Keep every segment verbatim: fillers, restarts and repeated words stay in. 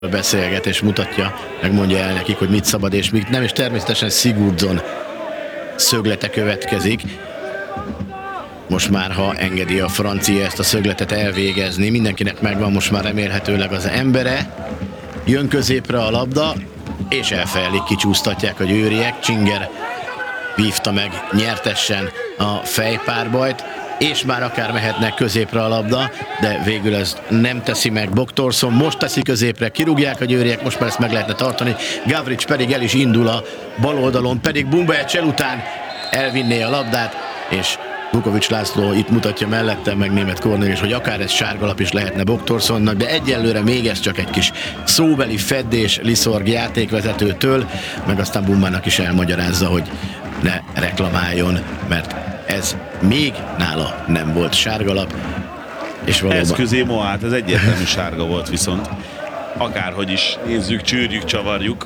beszélget és mutatja, megmondja el nekik, hogy mit szabad és mit nem, és természetesen Sigurdsson szöglete következik. Most már, ha engedi a francia ezt a szögletet elvégezni, mindenkinek megvan most már remélhetőleg az embere, jön középre a labda, és elfejlik, kicsúsztatják a győriek. Csinger vívta meg nyertessen a fejpárbajt, és már akár mehetnek középre a labda, de végül ez nem teszi meg Boktorson. Most teszi középre, kirúgják a győriek, most már ezt meg lehetne tartani. Gavrics pedig el is indul a bal oldalon, pedig Bumba egy csel után elvinné a labdát, és Vukovics László itt mutatja mellettem, meg Németh Kornél is, hogy akár ez sárgalap is lehetne Boktorssonnak, de egyelőre még ez csak egy kis szóbeli feddés Liszorg játékvezetőtől, meg aztán Bumbának is elmagyarázza, hogy ne reklamáljon, mert ez még nála nem volt sárgalap. És valóban... Ez közé Moát, ez egyértelmű sárga volt viszont. Akárhogy is nézzük, csűrjük, csavarjuk.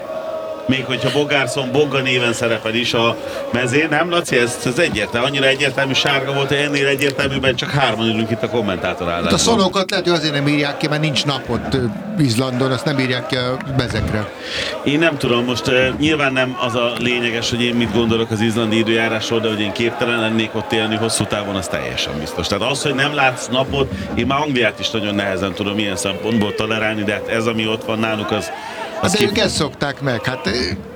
Még hogyha Bogarsson Bogga néven szerepel is a mezén, nem Laci? Ez, ez egyértelmű, annyira egyértelmű sárga volt, hogy ennél egyértelműben csak hárman ülünk itt a kommentátor állásban. A szalokat lehet, hogy azért nem írják ki, mert nincs napot Izlandon, azt nem írják ki a mezekre. Én nem tudom, most uh, nyilván nem az a lényeges, hogy én mit gondolok az izlandi időjárásról, de hogy én képtelen lennék ott élni hosszú távon, az teljesen biztos. Tehát az, hogy nem látsz napot, én már Angliát is nagyon nehezen tudom ilyen szempontból tolerálni, de hát ez, ami ott van náluk, az Hát de ők ezt szokták meg, hát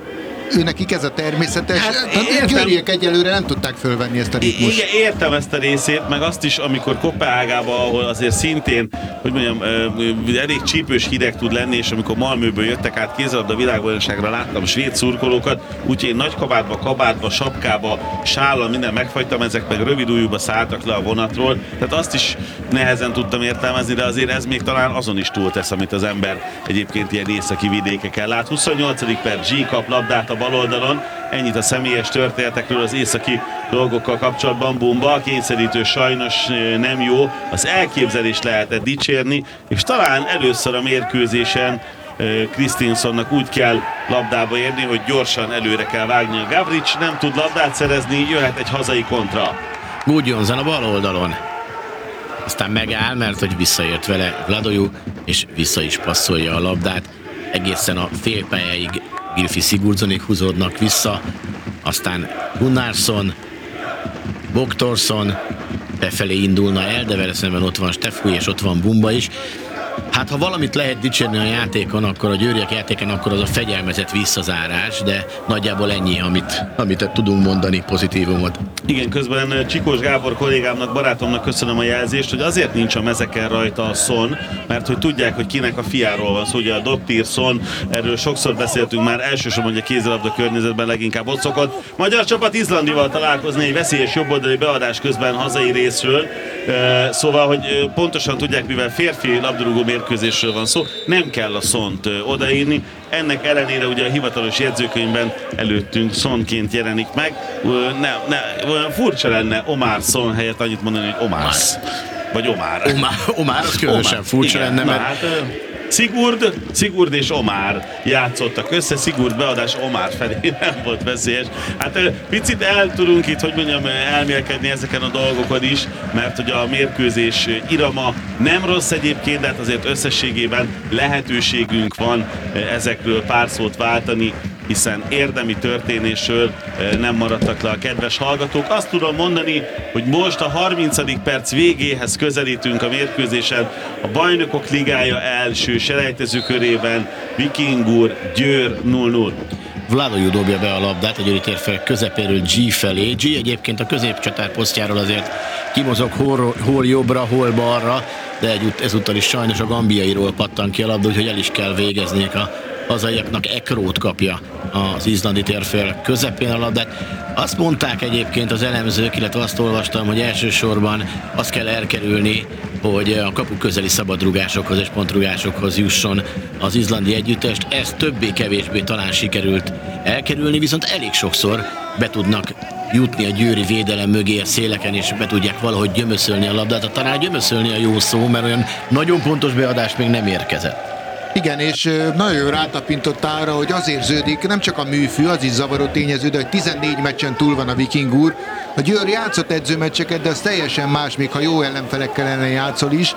ő nekik ez a természetes, hát hát győriek egyelőre nem tudták fölvenni ezt a ritmust. Igen, értem ezt a részét, meg azt is, amikor Kopenhágában, ahol azért szintén, hogy mondjam, elég csípős hideg tud lenni, és amikor Malmöből jöttek át kézilabda világbajnokságra, láttam svéd szurkolókat, úgyhogy én nagy kabátba, kabátba, sapkába, sállal, minden megfagytam, ezek meg rövid ujjúba szálltak le a vonatról, tehát azt is nehezen tudtam értelmezni, de azért ez még talán azon is túltesz, amit az ember egyébként ilyen északi vidékeken lát. huszonnyolcadik perc, G kap labdát a bal oldalon, ennyit a személyes történetekről az északi dolgokkal kapcsolatban. Bumba, a kényszerítő sajnos nem jó, az elképzelést lehetett dicsérni, és talán először a mérkőzésen Kristianssonnak úgy kell labdába érni, hogy gyorsan előre kell vágni a Gavrics, nem tud labdát szerezni, jöhet egy hazai kontra. Gudjonsen a bal oldalon. Aztán megáll, mert hogy visszaért vele Vladojú, és vissza is passzolja a labdát. Egészen a félpályáig Gylfi Sigurdssonig húzódnak vissza, aztán Gunnarsson, Boktorson befelé indulna el, de vele szemben ott van Stefúj és ott van Bumba is. Hát ha valamit lehet dicsérni a játékon, akkor a győriek játékon, akkor az a fegyelmezett visszazárás, de nagyjából ennyi, amit, amit tudunk mondani pozitívumot. Igen, közben Csikós Gábor kollégámnak, barátomnak köszönöm a jelzést, hogy azért nincs a mezeken rajta a Son, mert hogy tudják, hogy kinek a fiáról van szó, ugye a Dr. Son, erről sokszor beszéltünk már, elsősorban a kézilabda környezetben leginkább ott szokott. Magyar csapat Izlandival találkozni egy veszélyes jobboldali beadás közben hazai részről, szóval, hogy pontosan tudják, mivel férfi labdarúgó mérkőzésről van szó, nem kell a Sont odaírni. Ennek ellenére ugye a hivatalos jegyzőkönyvben előttünk Sonként jelenik meg. Ne, ne, olyan furcsa lenne Omar Son helyett annyit mondani, hogy Omars. Vagy Omar. Omar, Omar az különösen Omar. Furcsa igen, lenne, mert... Hát, Sigurd, Sigurd és Omar játszottak össze, Sigurd beadás Omar felé nem volt veszélyes. Hát picit el tudunk itt, hogy mondjam, elmélkedni ezeken a dolgokon is, mert hogy a mérkőzés irama nem rossz egyébként, de hát azért összességében lehetőségünk van ezekről pár szót váltani, hiszen érdemi történésről nem maradtak le a kedves hallgatók. Azt tudom mondani, hogy most a harmincadik perc végéhez közelítünk a mérkőzésen. A Bajnokok Ligája első selejtező körében Vikingur Győr nulla nulla. Vladojú dobja be a labdát a győri térfél közepéről G felé. G egyébként a középcsatár posztjáról azért kimozog hol, hol jobbra, hol balra, de együtt, ezúttal is sajnos a gambiairól pattan ki a labda, úgyhogy el is kell végezniük a hazaiaknak. Ekrót kapja az izlandi térfél közepén a labdát. Azt mondták egyébként az elemzők, illetve azt olvastam, hogy elsősorban azt kell elkerülni, hogy a kapu közeli szabadrugásokhoz és pontrugásokhoz jusson az izlandi együttest. Ez többé-kevésbé talán sikerült elkerülni, viszont elég sokszor be tudnak jutni a győri védelem mögé a széleken, és be tudják valahogy gyömöszölni a labdát. Talán gyömöszölni a jó szó, mert olyan nagyon pontos beadás még nem érkezett. Igen, és nagyon rátapintott arra, hogy az érződik, nem csak a műfű, az is zavaró tényező, de hogy tizennégy meccsen túl van a Viking úr. A Győr játszott edzőmeccseket, de az teljesen más, még ha jó ellenfelekkel ellen játszol is.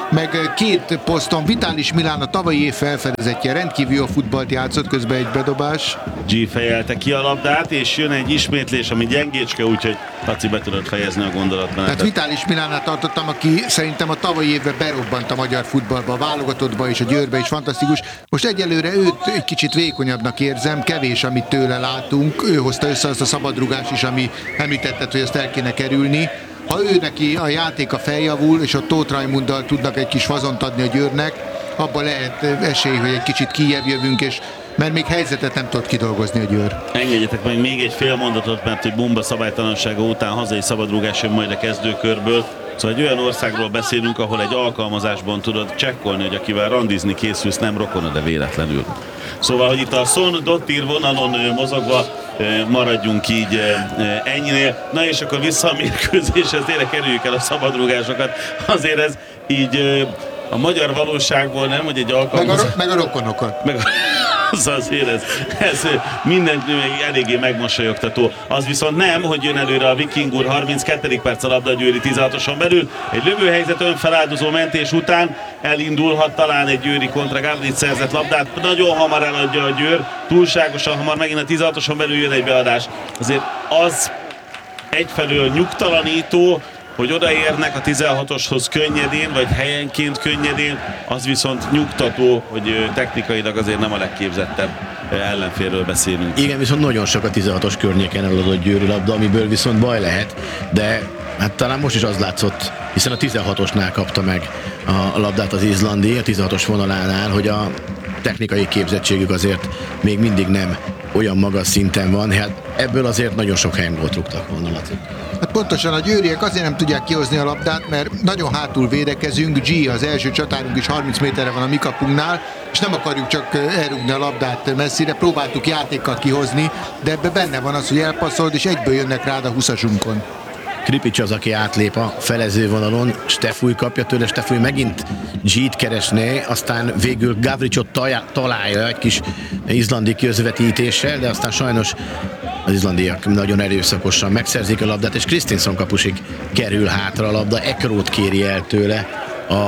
meg két poszton Vitalis Milán a tavalyi év felfedezetje, rendkívül jó futballt játszott, közben egy bedobás. G fejelte ki a labdát, és jön egy ismétlés, ami gyengécske, úgyhogy Laci be tudod fejezni a gondolatmenetet. Tehát Vitalis Milánát tartottam, aki szerintem a tavalyi évben berobbant a magyar futballba, a válogatottba és a Győrbe is fantasztikus. Most egyelőre őt egy kicsit vékonyabbnak érzem, kevés, amit tőle látunk. Ő hozta össze azt a szabadrugást is, ami említetted, hogy azt el kéne kerülni. Ha ő neki a játéka feljavul, és a Tóth Raimunddal tudnak egy kis fazont adni a Győrnek, abban lehet esély, hogy egy kicsit kijebb jövünk, és mert még helyzetet nem tudott kidolgozni a Győr. Engedjetek meg még egy fél mondatot, mert hogy Bumba szabálytalansága után hazai szabadrugás jön majd a kezdőkörből. Szóval egy olyan országról beszélünk, ahol egy alkalmazásban tudod csekkolni, hogy akivel randizni készülsz, nem rokona, de véletlenül. Szóval, hogy itt a Son Dottir vonalon mozogva maradjunk így ennyinél. Na és akkor vissza a mérkőzéshez, tényleg kerüljük el a szabadrugásokat. Azért ez így a magyar valóságból nem, hogy egy alkalmazás... Meg a, meg a rokonokat. Meg a... Az azért ez, ez mindent eléggé megmosolyogtató. Az viszont nem, hogy jön előre a Viking úr, harminckettedik perc a labda a győri tizenhatoson belül. Egy lövőhelyzet önfeláldozó mentés után elindulhat talán egy győri kontra. Gavric szerzett labdát, nagyon hamar eladja a Győr, túlságosan hamar, megint a tizenhatoson belül jön egy beadás. Azért az egyfelől nyugtalanító, hogy odaérnek a tizenhatoshoz könnyedén, vagy helyenként könnyedén, az viszont nyugtató, hogy technikailag azért nem a legképzettebb ellenfélről beszélünk. Igen, viszont nagyon sok a tizenhatos környéken eladott győri labda, amiből viszont baj lehet, de hát talán most is az látszott, hiszen a tizenhatosnál kapta meg a labdát az izlandi, a tizenhatos vonalánál, hogy a technikai képzettségük azért még mindig nem olyan magas szinten van, hát ebből azért nagyon sok helyen gólt rúgtak volna, Laci. Hát pontosan a győriek azért nem tudják kihozni a labdát, mert nagyon hátul védekezünk, G az első csatárunk is harminc méterre van a mi kapunknál, és nem akarjuk csak elrúgni a labdát messzire, próbáltuk játékkal kihozni, de ebbe benne van az, hogy elpasszolod, és egyből jönnek rád a huszasunkon. Kripics az, aki átlép a felező vonalon, Stefúj kapja tőle, Stefúj megint G-t keresné, aztán végül Gavricot találja egy kis izlandi közvetítéssel, de aztán sajnos az izlandiak nagyon erőszakosan megszerzik a labdát, és Kristinsson kapusig kerül hátra a labda, Ekrót kéri el tőle a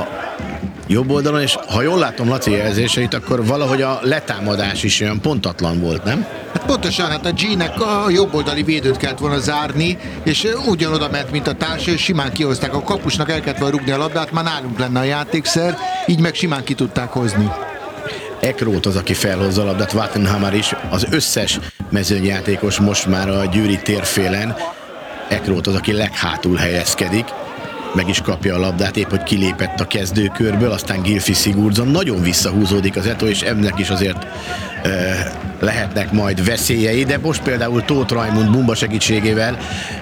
jobb oldalon, és ha jól látom Laci jelzéseit, akkor valahogy a letámadás is olyan pontatlan volt, nem? Hát pontosan, hát a G-nek a jobboldali védőt kellett volna zárni, és ugyanoda ment, mint a társa, és simán kihozták. A kapusnak el kellett volna rúgni a labdát, már nálunk lenne a játékszer, így meg simán ki tudták hozni. Ekrót az, aki felhozza a labdát, Wattenhammer is, az összes mezőnyjátékos most már a győri térfélen. Ekrót az, aki leghátul helyezkedik, meg is kapja a labdát, épp hogy kilépett a kezdőkörből, aztán Gylfi Sigurdsson, nagyon visszahúzódik az Eto, és ennek is azért e, lehetnek majd veszélyei, de most például Tóth Raimund Bumba segítségével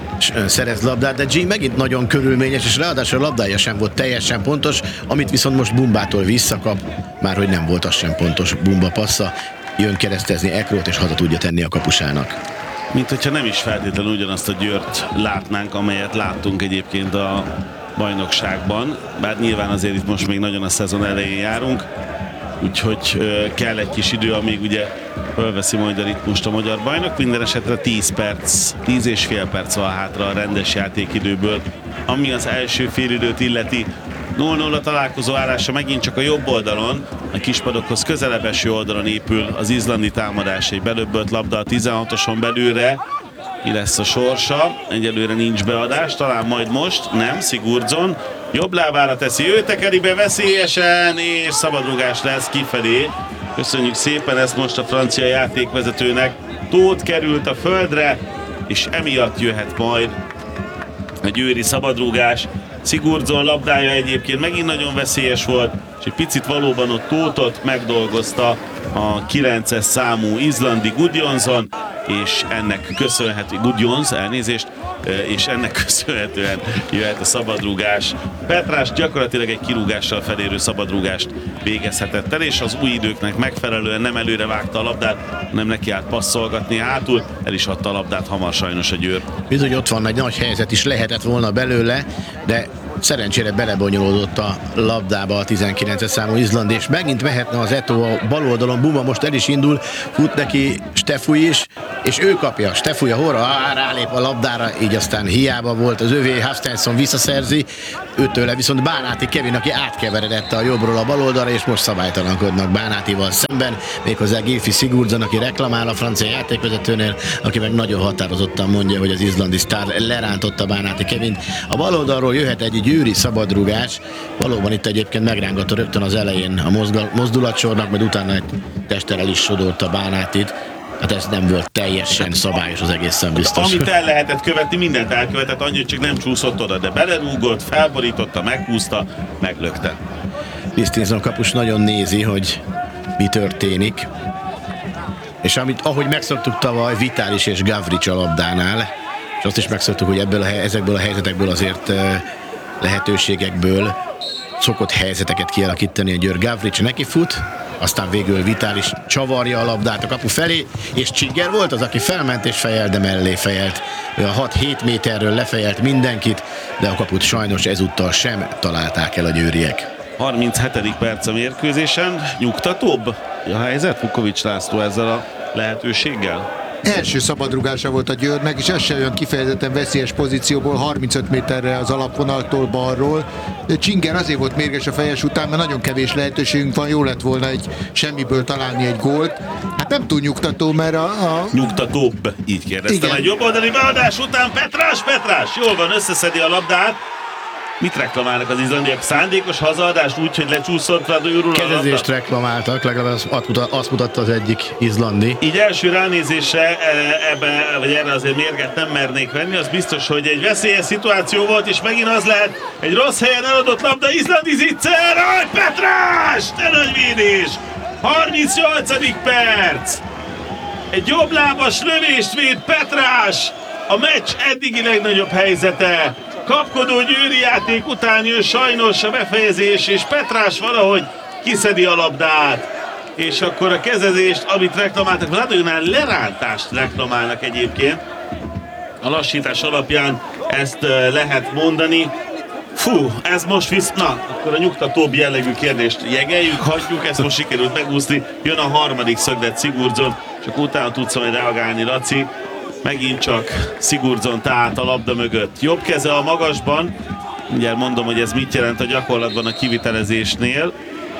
szerez labdát, de G megint nagyon körülményes, és ráadásul a labdája sem volt teljesen pontos, amit viszont most Bumbától visszakap, már hogy nem volt az sem pontos Bumba passza, jön keresztezni Ekrót, és haza tudja tenni a kapusának. Mint hogyha nem is feltétlenül ugyanazt a Győrt látnánk, amelyet láttunk egyébként a bajnokságban, bár nyilván azért itt most még nagyon a szezon elején járunk, úgyhogy kell egy kis idő, amíg ugye fölveszi majd a ritmust a magyar bajnok. Minden esetre tíz perc, tíz és fél perc van hátra a rendes játékidőből, ami az első félidőt illeti. nulla nulla találkozó állása megint csak a jobb oldalon, a kispadokhoz közelebb eső oldalon épül az izlandi támadás, egy belöbbölt labda a tizenhatoson belülre. Mi lesz a sorsa? Egyelőre nincs beadás, talán majd most, nem, Sigurdsson jobb lábára teszi, ő tekeri be veszélyesen, és szabadrugás lesz kifelé. Köszönjük szépen ezt most a francia játékvezetőnek. Tóth került a földre, és emiatt jöhet majd a győri szabadrugás. Sigurdsson labdája egyébként megint nagyon veszélyes volt, és egy picit valóban ott Tóthot megdolgozta a kilences számú izlandi Gudjonsson, és ennek köszönhető, Gudjons, elnézést, és ennek köszönhetően jöhet a szabadrúgás. Petrás gyakorlatilag egy kirúgással felérő szabadrúgást végezhetett el, és az új időknek megfelelően nem előre vágta a labdát, nem neki állt passzolgatni hátul, el is adta a labdát hamar sajnos a Győr. Bizony ott van egy nagy helyzet is lehetett volna belőle, de Szerencsére belebonyolódott a labdába a tizenkilences számú Izland, és megint mehetne az Eto'o a bal oldalon. Buma most el is indul, fut neki Stefui is, és ő kapja. Stefui a horra, á, rálép a labdára, így aztán hiába volt az övé, Hafstensson visszaszerzi, őtőle viszont Bánáti Kevin, aki átkeveredett a jobbról a bal oldalra, és most szabálytalankodnak Bánátival szemben, méghozzá Gylfi Sigurdsson, aki reklamál a francia játékvezetőnél, aki meg nagyon határozottan mondja, hogy az izlandi sztár lerántotta Bánáti Kevint. A bal oldalról jöhet egy győri szabadrugás, valóban itt egyébként megrángatta rögtön az elején a mozgal, mozdulatsornak, majd utána egy testtel el is sodorta Bánátit. Hát ez nem volt teljesen szabályos, az egészen biztos. Amit el lehetett követni, mindent elkövetett, annyi, csak nem csúszott oda, de belerúgott, felborította, meghúzta, meglökte. Kristinsson kapus nagyon nézi, hogy mi történik. És amit, ahogy megszoktuk tavaly, Vitális és Gavrics a labdánál, és azt is megszoktuk, hogy ebből a, ezekből a helyzetekből azért lehetőségekből szokott helyzeteket kialakítani a Győr. Gavrics neki fut, aztán végül Vitális csavarja a labdát a kapu felé, és Csinger volt az, aki felment és fejelt, de mellé fejelt. Ő a hat-hét méterről lefejelt mindenkit, de a kaput sajnos ezúttal sem találták el a győriek. harminchetedik perc a mérkőzésen, nyugtatóbb a helyzet Vukovics László ezzel a lehetőséggel? Első szabadrugása volt a Győrnek, és ez se olyan kifejezetten veszélyes pozícióból, harmincöt méterre az alapvonaltól balról. Csinger azért volt mérges a fejes után, mert nagyon kevés lehetőségünk van, jó lett volna egy semmiből találni egy gólt. Hát nem túl nyugtató, mert a... a... Nyugtatóbb, így kérdeztem. Igen. Egy jobb oldali beadás után Petrás, Petrás, jól van, összeszedi a labdát. Mit reklamálnak az izlandiak? Szándékos hazaadást úgy, hogy lecsúszott Radojúról a labda? Kezezést reklamáltak, legalább azt mutatta az egyik izlandi. Így első ránézésre ebbe, vagy erre azért mérget nem mernék venni, az biztos, hogy egy veszélyes szituáció volt, és megint az lehet, egy rossz helyen eladott labda, izlandi zicser, aj, Petrás! De nagy védés! harmincnyolcadik perc! Egy jobblábas lövést véd Petrás! A meccs eddigi legnagyobb helyzete! Kapkodó győri játék után jön sajnos a befejezés, és Petrás valahogy kiszedi a labdát. És akkor a kezezést, amit reklamáltak, Radojúnál lerántást reklamálnak egyébként. A lassítás alapján ezt lehet mondani. Fú, ez most visz... Na, akkor a nyugtatóbb jellegű kérdést jegeljük, hagyjuk, ezt most sikerült megúszni. Jön a harmadik szöglet Sigurdsson, csak utána tudsz majd reagálni, Laci. Megint csak Sigurdsson tehát a labda mögött. Jobb keze a magasban. Mindjárt mondom, hogy ez mit jelent a gyakorlatban a kivitelezésnél.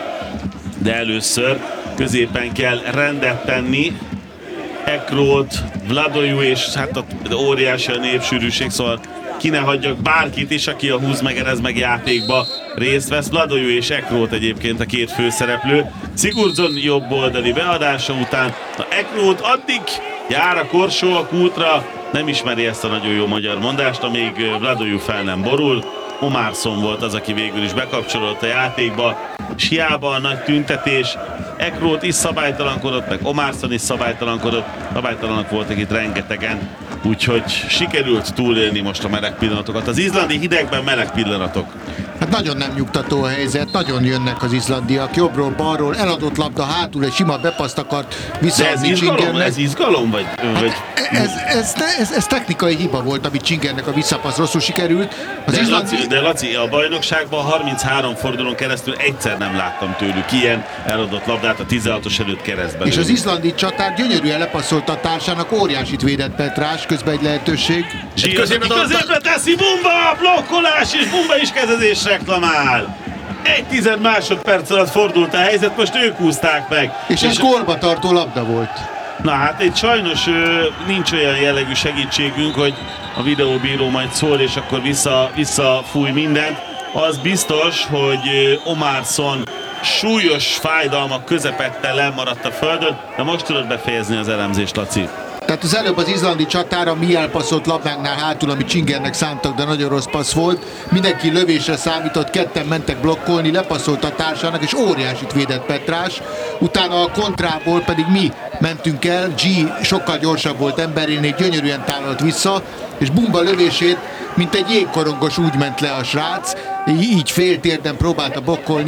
De először középen kell rendet tenni. Ekroth, Vladojú, és hát ott óriási a népsűrűség, szóval ki ne hagyjak bárkit is, aki a húz meg erez meg játékba részt vesz. Vladojú és Ekroth egyébként a két főszereplő. Sigurdsson jobb oldali beadása után. Na, Ekroth addig jár a korsó a kútra, nem ismeri ezt a nagyon jó magyar mondást, amíg Vladojú fel nem borul. Omarsson volt az, aki végül is bekapcsolódott a játékba, és hiába a nagy tüntetés, Ekroth is szabálytalankodott, meg Omarsson is szabálytalankodott, szabálytalanak voltak itt rengetegen, úgyhogy sikerült túlélni most a meleg pillanatokat. Az izlandi hidegben meleg pillanatok. Hát nagyon nem nyugtató a helyzet, nagyon jönnek az izlandiak, jobbról, balról, eladott labda hátul, egy sima bepaszt akart visszaadni Csingernek. Ez izgalom, vagy... vagy... Ez, ez, ez, ez technikai hiba volt, amit Csingernek a visszapassz rosszul sikerült. Az de, izlandi... Laci, de Laci, a bajnokságban harminchárom fordulón keresztül egyszer nem láttam tőlük ilyen eladott labdát a tizenhatos előtt keresztben. És az izlandi csatár gyönyörűen lepasszolta a társának, óriásit védett Petrás, közben egy lehetőség. Középre, középre teszi, Bumba, blokkolás, és Bumba is kezezés reklamál. Egy tized másodperc alatt fordult a helyzet, most ők húzták meg. És, és ez gólba tartó labda volt. Na hát itt sajnos nincs olyan jellegű segítségünk, hogy a videóbíró majd szól, és akkor vissza, visszafúj mindent. Az biztos, hogy Omarsson súlyos fájdalmak közepette lemaradt a földön, de most tudod befejezni az elemzést, Laci. Tehát az előbb az izlandi csatára mi elpasszolt labdánknál hátul, ami Csingernek szántak, de nagyon rossz passz volt. Mindenki lövésre számított, ketten mentek blokkolni, lepasszolt a társának, és óriásit védett Petrás. Utána a kontrából pedig mi mentünk el, G sokkal gyorsabb volt emberénél, gyönyörűen tállalt vissza, és Bumba lövését, mint egy jégkorongos úgy ment le a srác, így fél térden próbálta blokkolni.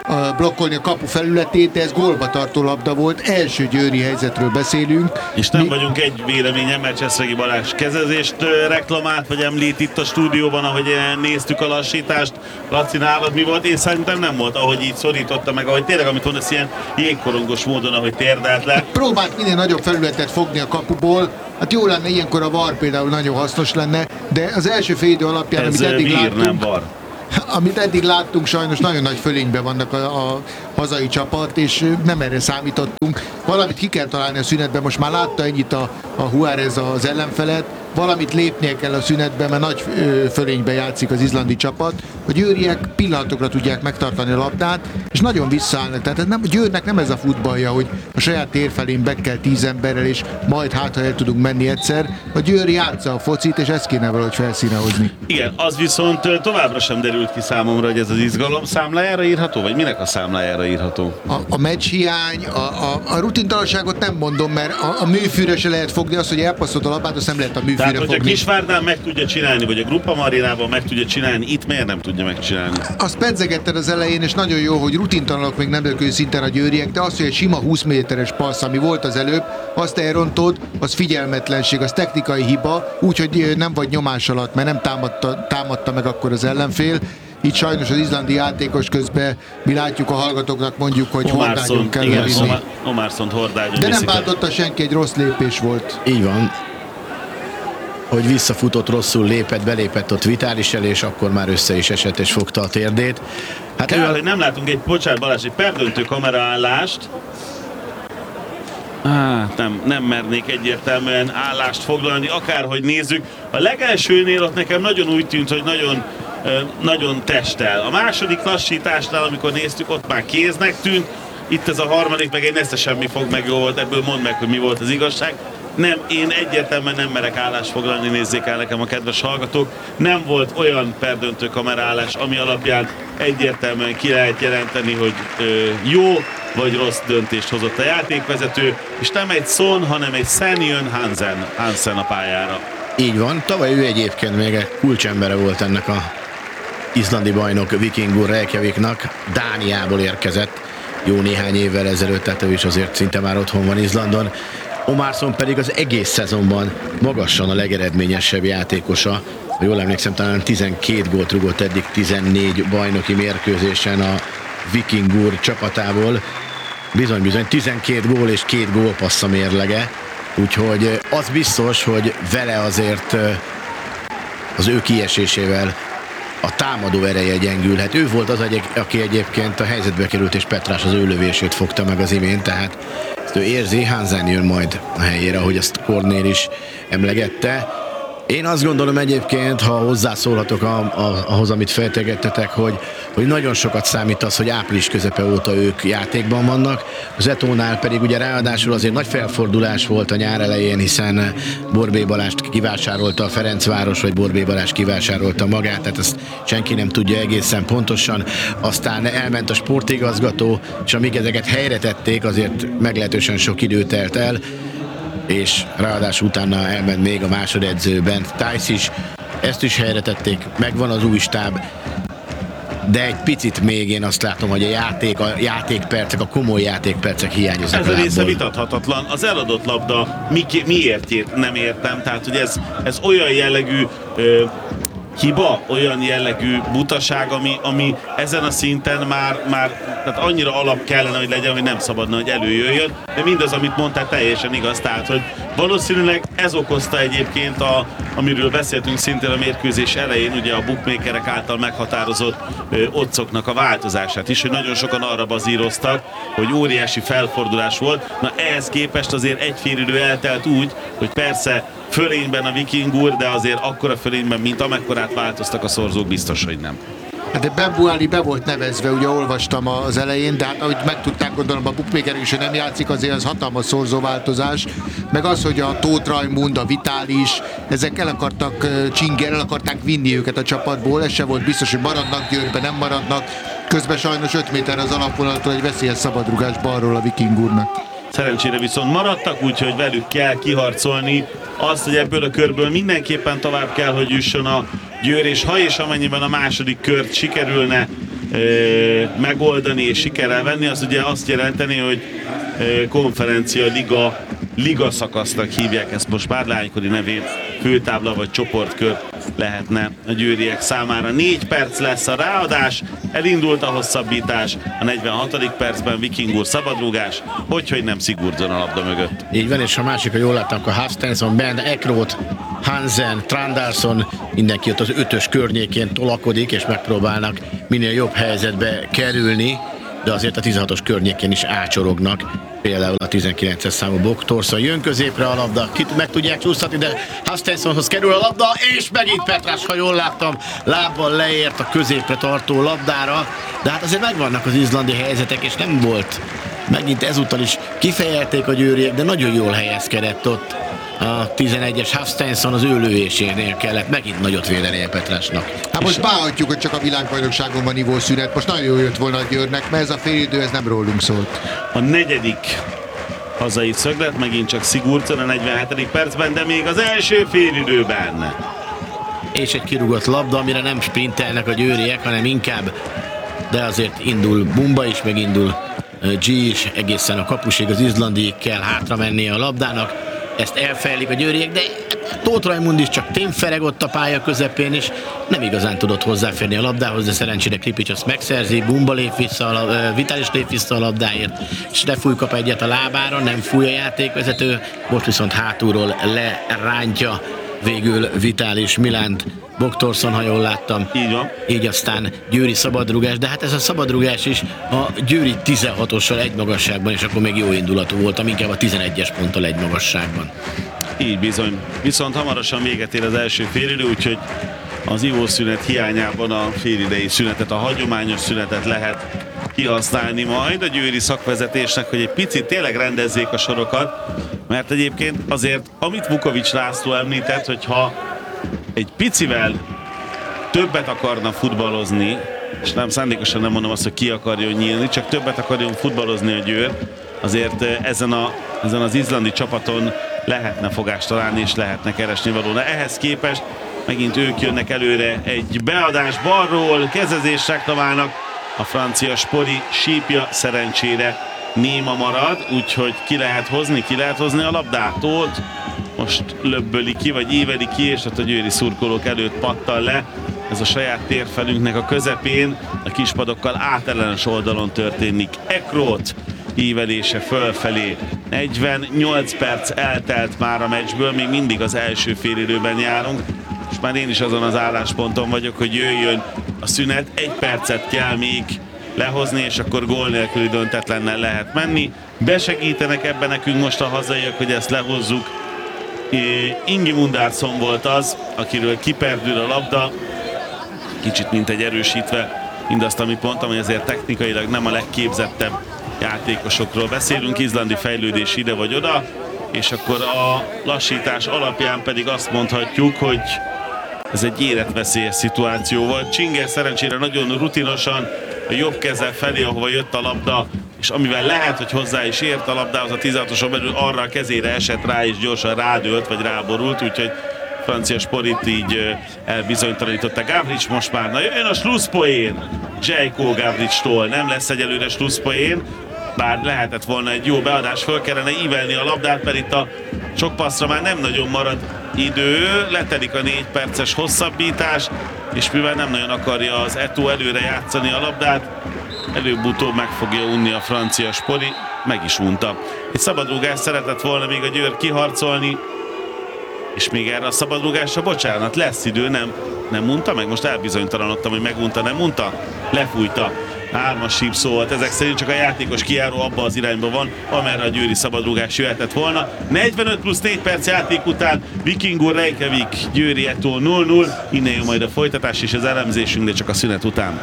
a blokkolni a kapu felületét, de ez gólba tartó labda volt, első győri helyzetről beszélünk. És nem Mi... vagyunk egy véleményen, mert Cseszregi Balázs kezezést reklamált, vagy említ itt a stúdióban, ahogy néztük a lassítást. Laci, nálad mi volt? Én szerintem nem volt, ahogy így szorította meg, ahogy tényleg, amit mondasz, ilyen jégkorongos módon, ahogy térdelt le. Próbált minél nagyobb felületet fogni a kapuból, hát jó lenne, ilyenkor a VAR például nagyon hasznos lenne, de az első fél idő alapján, Ez amit eddig vír, láttunk, nem VAR. amit eddig láttunk, sajnos nagyon nagy fölényben vannak a, a hazai csapat, és nem erre számítottunk. Valamit ki kell találni a szünetben, most már látta ennyit a, a Juárez az ellenfelet, valamit lépnie kell a szünetben, mert nagy fölényben játszik az izlandi csapat. A győriek pillanatokra tudják megtartani a labdát, és nagyon visszaállnak. Tehát ez nem, a Győrnek nem ez a futballja, hogy a saját tér felén be kell tíz emberrel, és majd hát, ha el tudunk menni egyszer. A Győr játsza a focit, és ezt kéne valahogy felszíne hozni. Igen, az viszont továbbra sem derült ki számomra, hogy ez az izgalom számlájára írható, vagy minek a számlájára írható? A, a meccs hiány, a, a, a rutintalanságot nem mondom, mert a, a műfűre se lehet fogni, azt, hogy elpasszolt a labdát, azt nem lehet a műfűre Tehát, fogni. hogy a Kisvárdán meg tudja csinálni, vagy a Grupa Marinában meg tudja csinálni, itt miért nem tudja megcsinálni? Azt pedzegetted az elején, és nagyon jó, hogy rutintalanok még nemzetközi szinten a győriek, de az, hogy egy sima húsz méteres passz, ami volt az előbb, azt elrontod, az figyelmetlenség, az technikai hiba, úgyhogy nem vagy nyomás alatt, mert nem támadta, támadta meg akkor az ellenfél. Itt sajnos az izlandi játékos közben mi látjuk a hallgatóknak, mondjuk, hogy hordágyon kell igen, levinni. Omarsont hordágyon. De nem váltotta senki, egy rossz lépés volt. Így van. Hogy visszafutott, rosszul lépett, belépett ott Vitális elé, és akkor már össze is esett, és fogta a térdét. Hát Kár, ő a... hogy nem látunk egy, bocsánat Balázs, egy perdöntő kameraállást. Ah, nem, nem mernék egyértelműen állást foglalni, akárhogy nézzük. A legelsőnél ott nekem nagyon úgy tűnt, hogy nagyon, nagyon testel. A második lassításnál, amikor néztük, ott már kéznek tűnt. Itt ez a harmadik, meg egy nesze semmi fog meg, jó volt, ebből mondd meg, hogy mi volt az igazság. Nem, én egyértelműen nem merek állást foglalni, nézzék el nekem a kedves hallgatók. Nem volt olyan perdöntő kamerállás, ami alapján egyértelműen ki lehet jelenteni, hogy ö, jó vagy rossz döntést hozott a játékvezető, és nem egy Son, hanem egy Senjön Hansen, Hansen a pályára. Így van, tavaly ő egyébként még egy kulcsembere volt ennek a izlandi bajnok Vikingur Reykjaviknak, Dániából érkezett jó néhány évvel ezelőtt, tehát ő is azért szinte már otthon van Izlandon. Omarsson pedig az egész szezonban magasan a legeredményesebb játékosa. Ha jól emlékszem, talán tizenkét gólt rugott eddig tizennégy bajnoki mérkőzésen a Vikingur csapatából. Bizony-bizony tizenkét gól és két gólpassz a mérlege. Úgyhogy az biztos, hogy vele azért az ő kiesésével a támadó ereje gyengülhet. Ő volt az, aki egyébként a helyzetbe került, és Petrás az ő lövését fogta meg az imént, tehát ezt ő érzi, Hansen jön majd a helyére, ahogy azt Kornél is emlegette. Én azt gondolom egyébként, ha hozzászólhatok a, a, ahhoz, amit feltegettetek, hogy, hogy nagyon sokat számít az, hogy április közepe óta ők játékban vannak. Az Etónál pedig ugye ráadásul azért nagy felfordulás volt a nyár elején, hiszen Borbély Balást kivásárolta a Ferencváros, vagy Borbély Balázs kivásárolta magát, tehát ezt senki nem tudja egészen pontosan. Aztán elment a sportigazgató, és amíg ezeket helyre tették, azért meglehetősen sok idő telt el, és ráadásul utána elment még a másodedző Bent Tice is, ezt is helyre tették, megvan az új stáb, de egy picit még én azt látom, hogy a játék, a játékpercek, a komoly játékpercek hiányoznak. Ez a része vitathatatlan. Az eladott labda mi, miért nem értem, tehát hogy ez, ez olyan jellegű ö, hiba, olyan jellegű butaság, ami, ami ezen a szinten már, már tehát annyira alap kellene, hogy legyen, hogy nem szabadna, hogy előjöjjön, de mindaz, amit mondtál, teljesen igaz, tehát, hogy valószínűleg ez okozta egyébként, a, amiről beszéltünk szintén a mérkőzés elején, ugye a bookmakerek által meghatározott ö, oddszoknak a változását is, hogy nagyon sokan arra bazíroztak, hogy óriási felfordulás volt. Na ehhez képest azért egy fél idő eltelt úgy, hogy persze fölényben a Vikingur, de azért akkora fölényben, mint amekkorát változtak a szorzók, biztos, hogy nem. Hát de Ben Buali be volt nevezve, ugye olvastam az elején, de hát ahogy megtudták, gondolom a bookmakerek is, hogy nem játszik, azért az hatalmas szorzóváltozás. Meg az, hogy a Tóth Rajmund, a Vitális, ezek el akartak csinger, el akarták vinni őket a csapatból, ez se volt biztos, hogy maradnak Győrbe, nem maradnak. Közben sajnos öt méter az alapvonattól egy veszélyes szabadrugás balról a Vikingurnak. Szerencsére viszont maradtak, úgyhogy velük kell kiharcolni azt, hogy ebből a körből mindenképpen tovább kell, hogy jusson a Győr, és ha és amennyiben a második kört sikerülne megoldani és sikerrel venni, az ugye azt jelenteni, hogy konferencia liga, liga szakasznak hívják ezt most már, lánykori nevén főtábla vagy csoportkör lehetne a győriek számára. Négy perc lesz a ráadás, elindult a hosszabbítás, a negyvenhatodik percben Viking úr szabadrúgás, hogyhogy nem Sigurdsson a labda mögött. Így van, és a másik, ha jól láttam, a Hafsteinsson, Ben, Eckroth, Hansen, Trandarsson, mindenki ott az ötös környékén tolakodik, és megpróbálnak minél jobb helyzetbe kerülni, de azért a tizenhatos környékén is ácsorognak. Például a tizenkilences számú Bok Thorson jön középre a labda, kit meg tudják csúsztatni, de Hafsteinssonhoz kerül a labda, és megint Petrás, ha jól láttam, lábbal leért a középre tartó labdára, de hát azért megvannak az izlandi helyzetek, és nem volt. Megint ezúttal is kifejelték a győriek, de nagyon jól helyezkedett ott. A tizenegyes Hafsteinsson az ő lövésénél kellett megint nagyot védenie Petrásnak. Hát most bánhatjuk, hogy csak a világbajnokságon van nívószünet. Most nagyon jól jött volna a Győrnek, mert ez a félidő, ez nem rólunk szólt. A negyedik hazai szöglet, megint csak Sigurdsson a negyvenhetedik percben, de még az első félidőben. És egy kirúgott labda, amire nem sprintelnek a győriek, hanem inkább, de azért indul Bumba is, meg indul G is, egészen a kapusig az izlandiig kell hátra mennie a labdának. Ezt elfejlik a győriek, de Tóth Raimund is csak témferegott a pálya közepén, és nem igazán tudott hozzáférni a labdához, de szerencsére Klipics azt megszerzi, Bumba lép vissza, a, Vitális lép vissza a labdáért, és Refúj kap egyet a lábára, nem fúj a játékvezető, most viszont hátulról lerántja végül Vitális Milánt, Bok Thorson, ha jól láttam. Így van. Így aztán győri szabadrugás, de hát ez a szabadrugás is a győri tizenhatossal egy magasságban, és akkor még jó indulatú volt, inkább a tizenegyes ponttal egy magasságban. Így bizony. Viszont hamarosan véget ér az első félidő, úgyhogy az ivószünet hiányában a félidei szünetet, a hagyományos szünetet lehet kihasználni majd a győri szakvezetésnek, hogy egy picit tényleg rendezzék a sorokat, mert egyébként azért, amit Vukovics László említett, hogyha egy picivel többet akarna futballozni, és nem szándékosan nem mondom azt, hogy ki akarjon nyílni, csak többet akarjon futballozni a Győr, azért ezen, a, ezen az izlandi csapaton lehetne fogást találni, és lehetne keresni valóna. Ehhez képest megint ők jönnek előre egy beadás balról, kezezésre találnak, a francia Spori sípja szerencsére néma marad, úgyhogy ki lehet hozni, ki lehet hozni a labdát. Tóth most löbböli ki, vagy éveli ki, és ott a győri szurkolók előtt pattan le. Ez a saját térfelünknek a közepén, a kispadokkal átellenes oldalon történik. Eckroth ívelése fölfelé. negyvennyolc perc eltelt már a meccsből, még mindig az első félidőben járunk, és már én is azon az állásponton vagyok, hogy jöjjön a szünet, egy percet kell még lehozni, és akkor gól nélküli döntetlennel lehet menni. Besegítenek ebben nekünk most a hazaiak, hogy ezt lehozzuk. Ingi Mundarsson volt az, akiről kiperdül a labda, kicsit mint egy erősítve mindazt, amit mondtam, hogy ezért technikailag nem a legképzettebb játékosokról beszélünk, izlandi fejlődés ide vagy oda, és akkor a lassítás alapján pedig azt mondhatjuk, hogy ez egy életveszélyes szituáció volt. Csinger szerencsére nagyon rutinosan a jobb keze felé, ahova jött a labda, és amivel lehet, hogy hozzá is ért a labdához a tizenhatoson belül, arra a kezére esett rá, és gyorsan rádőlt, vagy ráborult, úgyhogy francia Sporit így elbizonytalanította. Gavrics most már, na jön a slusszpoén Željko Gavricstól, nem lesz egyelőre slusszpoén, bár lehetett volna egy jó beadás, föl kellene ívelni a labdát, mert itt a sok passzra már nem nagyon marad idő, letelik a négy perces hosszabbítás, és mivel nem nagyon akarja az Eto'o előre játszani a labdát, előbb-utóbb meg fogja unni a francia Spori, meg is unta. Egy szabadrúgást szeretett volna még a Győr kiharcolni, és még erre a szabadrúgásra, bocsánat, lesz idő, nem, nem unta meg? Most elbizonytalanodtam, hogy megunta, nem unta? Lefújta. Hármas sípszó volt, ezek szerint csak a játékos kijáró abba az irányba van, amerre a győri szabadrúgás jöhetett volna. negyvenöt plusz négy perc játék után Viking úr Reykjavik, Győri Eto'o nulla nulla, innen jön majd a folytatás és az elemzésünk, de csak a szünet után.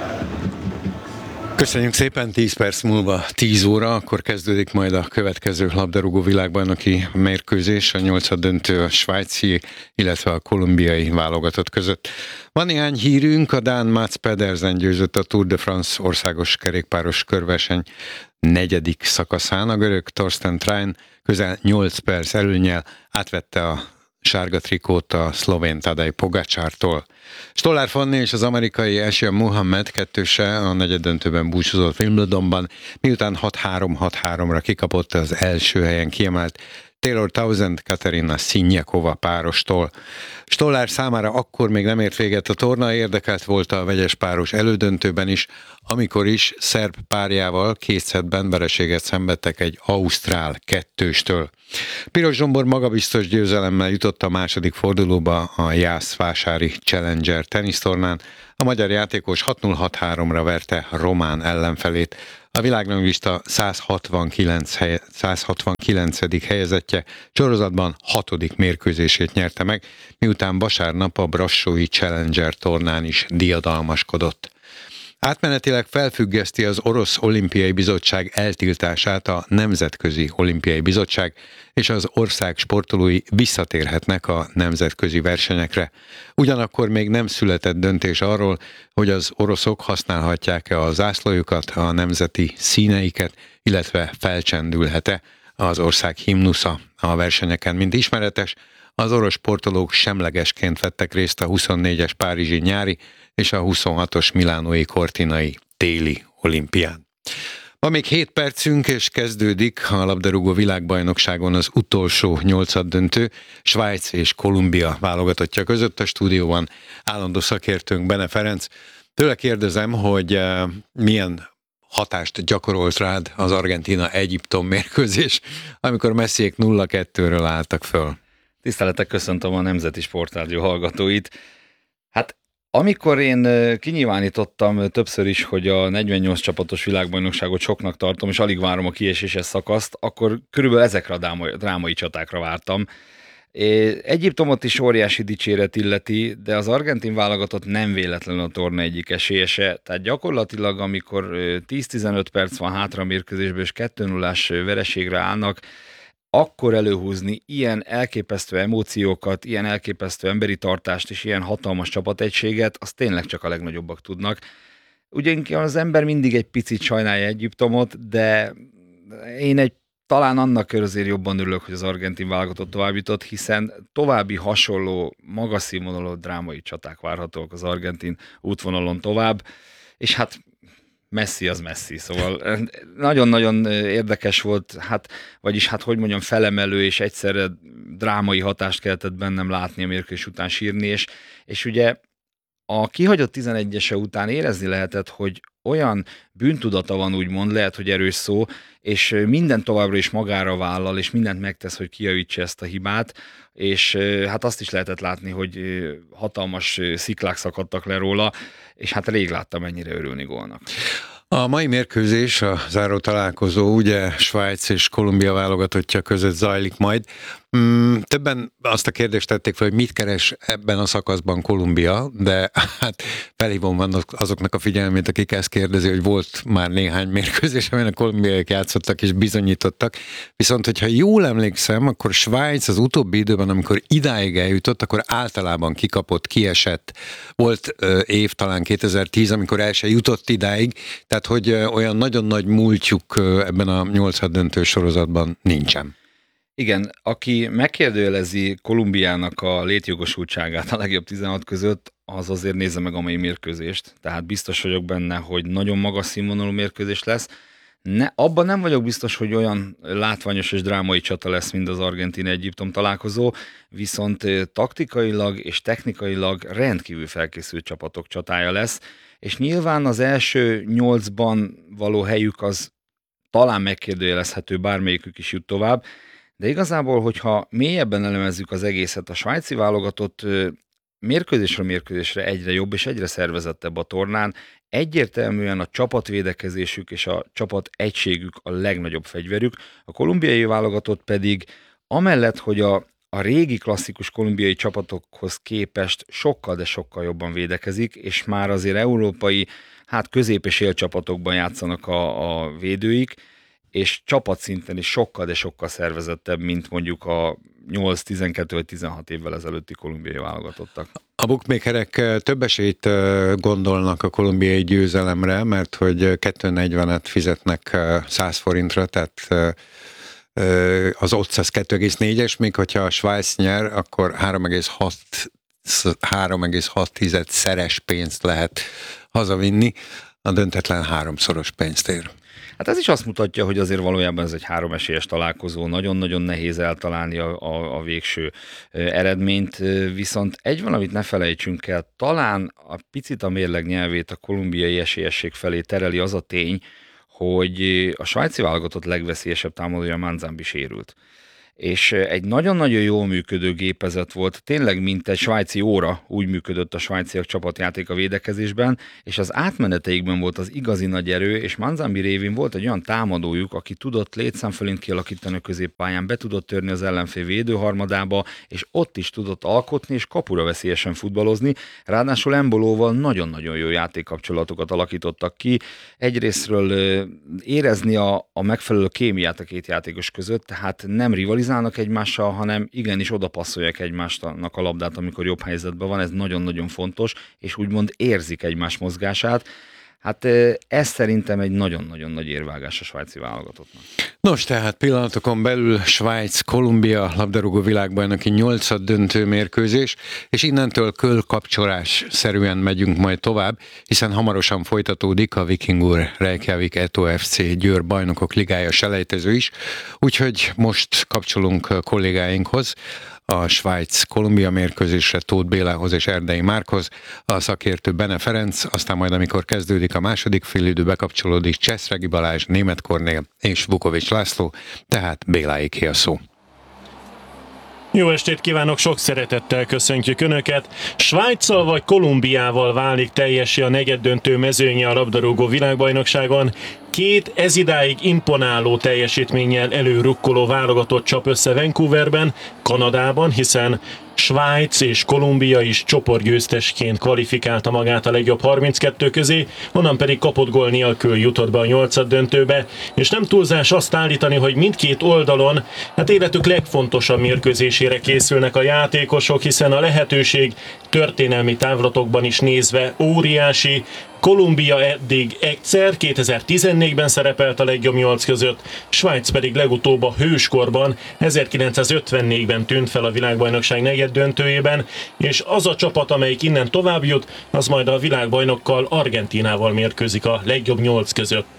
Köszönjük szépen, tíz perc múlva tíz óra, akkor kezdődik majd a következő labdarúgó világbajnoki mérkőzés, a nyolcad döntő a svájci, illetve a kolumbiai válogatott között. Van néhány hírünk, a dán Mats Pedersen győzött a Tour de France országos kerékpáros körverseny negyedik szakaszán, a görög Torsten Train közel nyolc perc előnnyel átvette a sárga trikót a szlovén Tadej Pogačartól. Stollár Fanni és az amerikai Ashley Muhammad kettőse a negyeddöntőben búcsúzott Wimbledonban, miután hat három hat háromra kikapott az első helyen kiemelt Taylor Townsend Katerina Siniakova párostól. Stollár számára akkor még nem ért véget a torna, érdekelt volt a vegyes páros elődöntőben is, amikor is szerb párjával két szettben vereséget szenvedtek egy ausztrál kettőstől. Piros Zsombor magabiztos győzelemmel jutott a második fordulóba a Jászvásári Challenger tenisztornán. A magyar játékos hat null hat háromra verte román ellenfelét. A világranglista száz hatvankilencedik helyezettje sorozatban hatodik mérkőzését nyerte meg, miután vasárnap a Brassói Challenger tornán is diadalmaskodott. Átmenetileg felfüggeszti az Orosz Olimpiai Bizottság eltiltását a Nemzetközi Olimpiai Bizottság, és az ország sportolói visszatérhetnek a nemzetközi versenyekre. Ugyanakkor még nem született döntés arról, hogy az oroszok használhatják-e a zászlójukat, a nemzeti színeiket, illetve felcsendülhet-e az ország himnusza a versenyeken. Mint ismeretes, az orosz sportolók semlegesként vettek részt a huszonnégyes párizsi nyári és a huszonhatos milánói cortinai téli olimpián. Ma még hét percünk, és kezdődik a labdarúgó világbajnokságon az utolsó nyolcaddöntő, Svájc és Kolumbia válogatottja között. A stúdióban állandó szakértőnk Bene Ferenc. Tőle kérdezem, hogy milyen hatást gyakorolt rád az Argentína-Egyiptom mérkőzés, amikor Messiék nulla kettőről álltak föl. Tiszteletek, köszöntöm a Nemzeti Sportrádió hallgatóit. Hát amikor én kinyilvánítottam többször is, hogy a negyvennyolc csapatos világbajnokságot soknak tartom, és alig várom a kieséses szakaszt, akkor körülbelül ezekre a drámai, drámai csatákra vártam. Egyiptomot is óriási dicséret illeti, de az argentin válogatott nem véletlenül a torna egyik esélyese. Tehát gyakorlatilag, amikor tíz-tizenöt perc van hátra a mérkőzésből, és kettő nullás vereségre állnak, akkor előhúzni ilyen elképesztő emóciókat, ilyen elképesztő emberi tartást és ilyen hatalmas csapategységet, az tényleg csak a legnagyobbak tudnak. Ugyan az ember mindig egy picit sajnálja Egyiptomot, de én egy talán annak azért jobban örülök, hogy az argentin válogatott tovább jutott, hiszen további hasonló, magas színvonalú drámai csaták várhatók az argentin útvonalon tovább, és hát Messi az Messi, szóval nagyon-nagyon érdekes volt, hát, vagyis hát hogy mondjam, felemelő és egyszerre drámai hatást keltett bennem látni a mérkőzés után sírni, és, és ugye a kihagyott tizenegyese után érezni lehetett, hogy olyan bűntudata van, úgymond, lehet, hogy erős szó, és minden továbbra is magára vállal, és mindent megtesz, hogy kijavítsa ezt a hibát, és hát azt is lehetett látni, hogy hatalmas sziklák szakadtak le róla, és hát rég láttam mennyire örülni gólnak. A mai mérkőzés, a záró találkozó ugye Svájc és Kolumbia válogatottja között zajlik majd. Mm, többen azt a kérdést tették fel, hogy mit keres ebben a szakaszban Kolumbia, de hát felhívom azoknak a figyelmét, akik ezt kérdezi, hogy volt már néhány mérkőzés, amelyen a kolumbiaiak játszottak és bizonyítottak. Viszont, hogyha jól emlékszem, akkor Svájc az utóbbi időben, amikor idáig eljutott, akkor általában kikapott, kiesett. Volt ö, év talán kétezer-tíz, amikor el se jutott idáig, tehát hogy ö, olyan nagyon nagy múltjuk ö, ebben a nyolcaddöntő sorozatban nincsen. Igen, aki megkérdőjelezi Kolumbiának a létjogosultságát a legjobb tizenhat között, az azért nézze meg a mai mérkőzést. Tehát biztos vagyok benne, hogy nagyon magas színvonalú mérkőzés lesz. Ne, abban nem vagyok biztos, hogy olyan látványos és drámai csata lesz, mint az Argentína-Egyiptom találkozó, viszont taktikailag és technikailag rendkívül felkészült csapatok csatája lesz, és nyilván az első nyolcban való helyük az talán megkérdőjelezhető, bármelyikük is jut tovább, de igazából, hogyha mélyebben elemezzük az egészet, a svájci válogatott mérkőzésről mérkőzésre egyre jobb és egyre szervezettebb a tornán, egyértelműen a csapatvédekezésük és a csapat egységük a legnagyobb fegyverük, a kolumbiai válogatott pedig amellett, hogy a, a régi klasszikus kolumbiai csapatokhoz képest sokkal, de sokkal jobban védekezik, és már azért európai, hát közép- és élcsapatokban játszanak a, a védőik, és csapatszinten is sokkal, de sokkal szervezettebb, mint mondjuk a nyolc, tizenkettő vagy tizenhat évvel ezelőtti kolumbiai válogatottak. A bookmakerek több esélyt gondolnak a kolumbiai győzelemre, mert hogy kettő negyvenet fizetnek száz forintra, tehát az odds az kettő egész négyes, még hogyha a Svájc nyer, akkor három egész hat szeres pénzt lehet hazavinni, a döntetlen háromszoros pénzt ér. Hát ez is azt mutatja, hogy azért valójában ez egy három esélyes találkozó, nagyon-nagyon nehéz eltalálni a, a, a végső eredményt, viszont egy valamit ne felejtsünk el, talán a picit a mérleg nyelvét a kolumbiai esélyesség felé tereli az a tény, hogy a svájci válogatott legveszélyesebb támadója Manzambi sérült. És egy nagyon-nagyon jól működő gépezet volt, tényleg mint egy svájci óra, úgy működött a svájciak csapatjáték a védekezésben, és az átmeneteikben volt az igazi nagy erő, és Manzambi révén volt egy olyan támadójuk, aki tudott létszámfölint kialakítani a középpályán, be tudott törni az ellenfél védőharmadába, és ott is tudott alkotni, és kapura veszélyesen futballozni, ráadásul Embolóval nagyon-nagyon jó játékkapcsolatokat alakítottak ki, egyrésztről érezni a, a megfelelő kémiát a két játékos között, tehát nem rivalizálni egymással, hanem igenis odapasszolják egymásnak a labdát, amikor jobb helyzetben van, ez nagyon-nagyon fontos, és úgymond érzik egymás mozgását. Hát ez szerintem egy nagyon-nagyon nagy érvágás a svájci válogatottnak. Nos, tehát pillanatokon belül Svájc-Kolumbia labdarúgó világbajnoki nyolcad döntő mérkőzés, és innentől kölkapcsolás szerűen megyünk majd tovább, hiszen hamarosan folytatódik a Vikingur Reykjavik Eto ef cé Győr bajnokok ligája selejtező is, úgyhogy most kapcsolunk kollégáinkhoz, a Svájc-Kolumbia mérkőzésre Tóth Bélához és Erdei Márkhoz, a szakértő Bene Ferenc, aztán majd amikor kezdődik a második félidő, bekapcsolódik Cseszregi Balázs, Németh Kornél és Vukovics László, tehát Béláiké a szó. Jó estét kívánok, sok szeretettel köszöntjük Önöket. Svájccal vagy Kolumbiával válik teljessé a negyeddöntő mezőnye a labdarúgó világbajnokságon. Két ezidáig imponáló teljesítménnyel előrukkoló válogatott csap össze Vancouverben, Kanadában, hiszen Svájc és Kolumbia is csoportgyőztesként kvalifikálta magát a legjobb harminckettő közé, onnan pedig kapott gól nélkül jutott be a nyolcad döntőbe, és nem túlzás azt állítani, hogy mindkét oldalon hát életük legfontosabb mérkőzésére készülnek a játékosok, hiszen a lehetőség történelmi távlatokban is nézve óriási. Kolumbia eddig egyszer, kétezer-tizennégyben szerepelt a legjobb nyolc között, Svájc pedig legutóbb a hőskorban, ezerkilencszázötvennégyben tűnt fel a világbajnokság negyeddöntőjében, és az a csapat, amelyik innen tovább jut, az majd a világbajnokkal, Argentínával mérkőzik a legjobb nyolc között.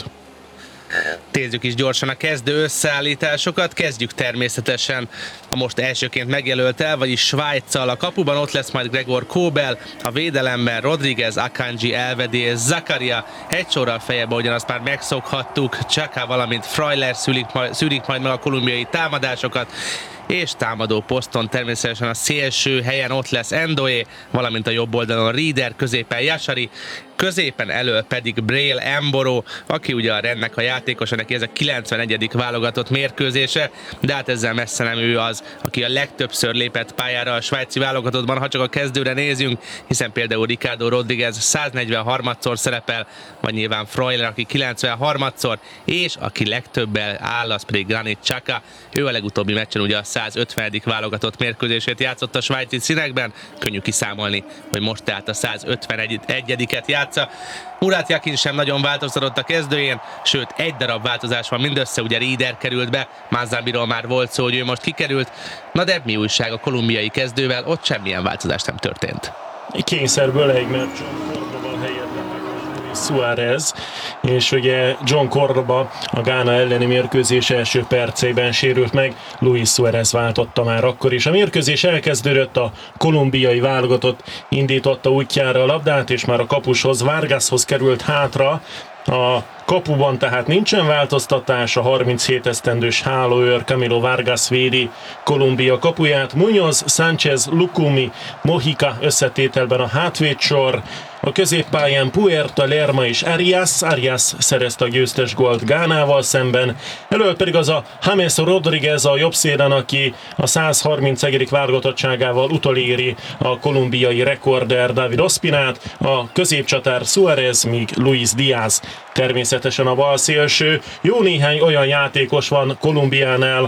Nézzük is gyorsan a kezdő összeállításokat, kezdjük természetesen a most elsőként megjelöltel, vagyis Svájccal. A kapuban ott lesz majd Gregor Kobel, a védelemben Rodriguez, Akanji, Elvedi és Zakaria, egy sorral fejebb, ahogyan azt már megszokhattuk, Csaka, valamint Freuler szülik, szülik majd meg a kolumbiai támadásokat, és támadó poszton természetesen a szélső helyen ott lesz Endoé, valamint a jobb oldalon Rieder, középen Yashari, középen elől pedig Breel Embolo, aki ugye a rendnek a játékosa, neki ez a kilencvenegyedik válogatott mérkőzése, de hát ezzel messze nem ő az, aki a legtöbbször lépett pályára a svájci válogatottban, ha csak a kezdőre nézünk, hiszen például Ricardo Rodriguez száznegyvenharmadszor szerepel, vagy nyilván Freuler, aki kilencvenharmadszor, és aki legtöbbel áll, az pedig Granit Xhaka, ő a legutóbbi meccsen ugye a százötvenedik válogatott mérkőzését játszott a svájci színekben, könnyű kiszámolni, hogy most tehát a százötvenegyediket játszott. Murat Yakin sem nagyon változtatott a kezdőjén, sőt egy darab változás van mindössze, ugye Rieder került be, Manzambiról már volt szó, hogy ő most kikerült. Na de mi újság a kolumbiai kezdővel, ott semmilyen változás nem történt. Kényszerből egy meccs Suárez, és ugye John Cordoba a Gána elleni mérkőzés első percében sérült meg, Luis Suárez váltotta már akkor is. A mérkőzés elkezdődött, a kolumbiai válogatott indította útjára a labdát, és már a kapushoz, Vargashoz került hátra. A kapuban tehát nincsen változtatás, a harminchét esztendős hálóőr Camilo Vargas védi Kolumbia kapuját, Muñoz, Sánchez, Lucumi, Mojica összetételben a hátvédsor, a középpályán Puerta, Lerma és Arias, Arias szerezte a győztes gólt Gánával szemben, elől pedig az a James Rodriguez a jobb szélen, aki a százharmincegy válogatottságával utoléri a kolumbiai rekorder David Ospinát, a középcsatár Suárez, míg Luis Díaz természetesen a bal szélső. Jó néhány olyan játékos van Kolumbiánál,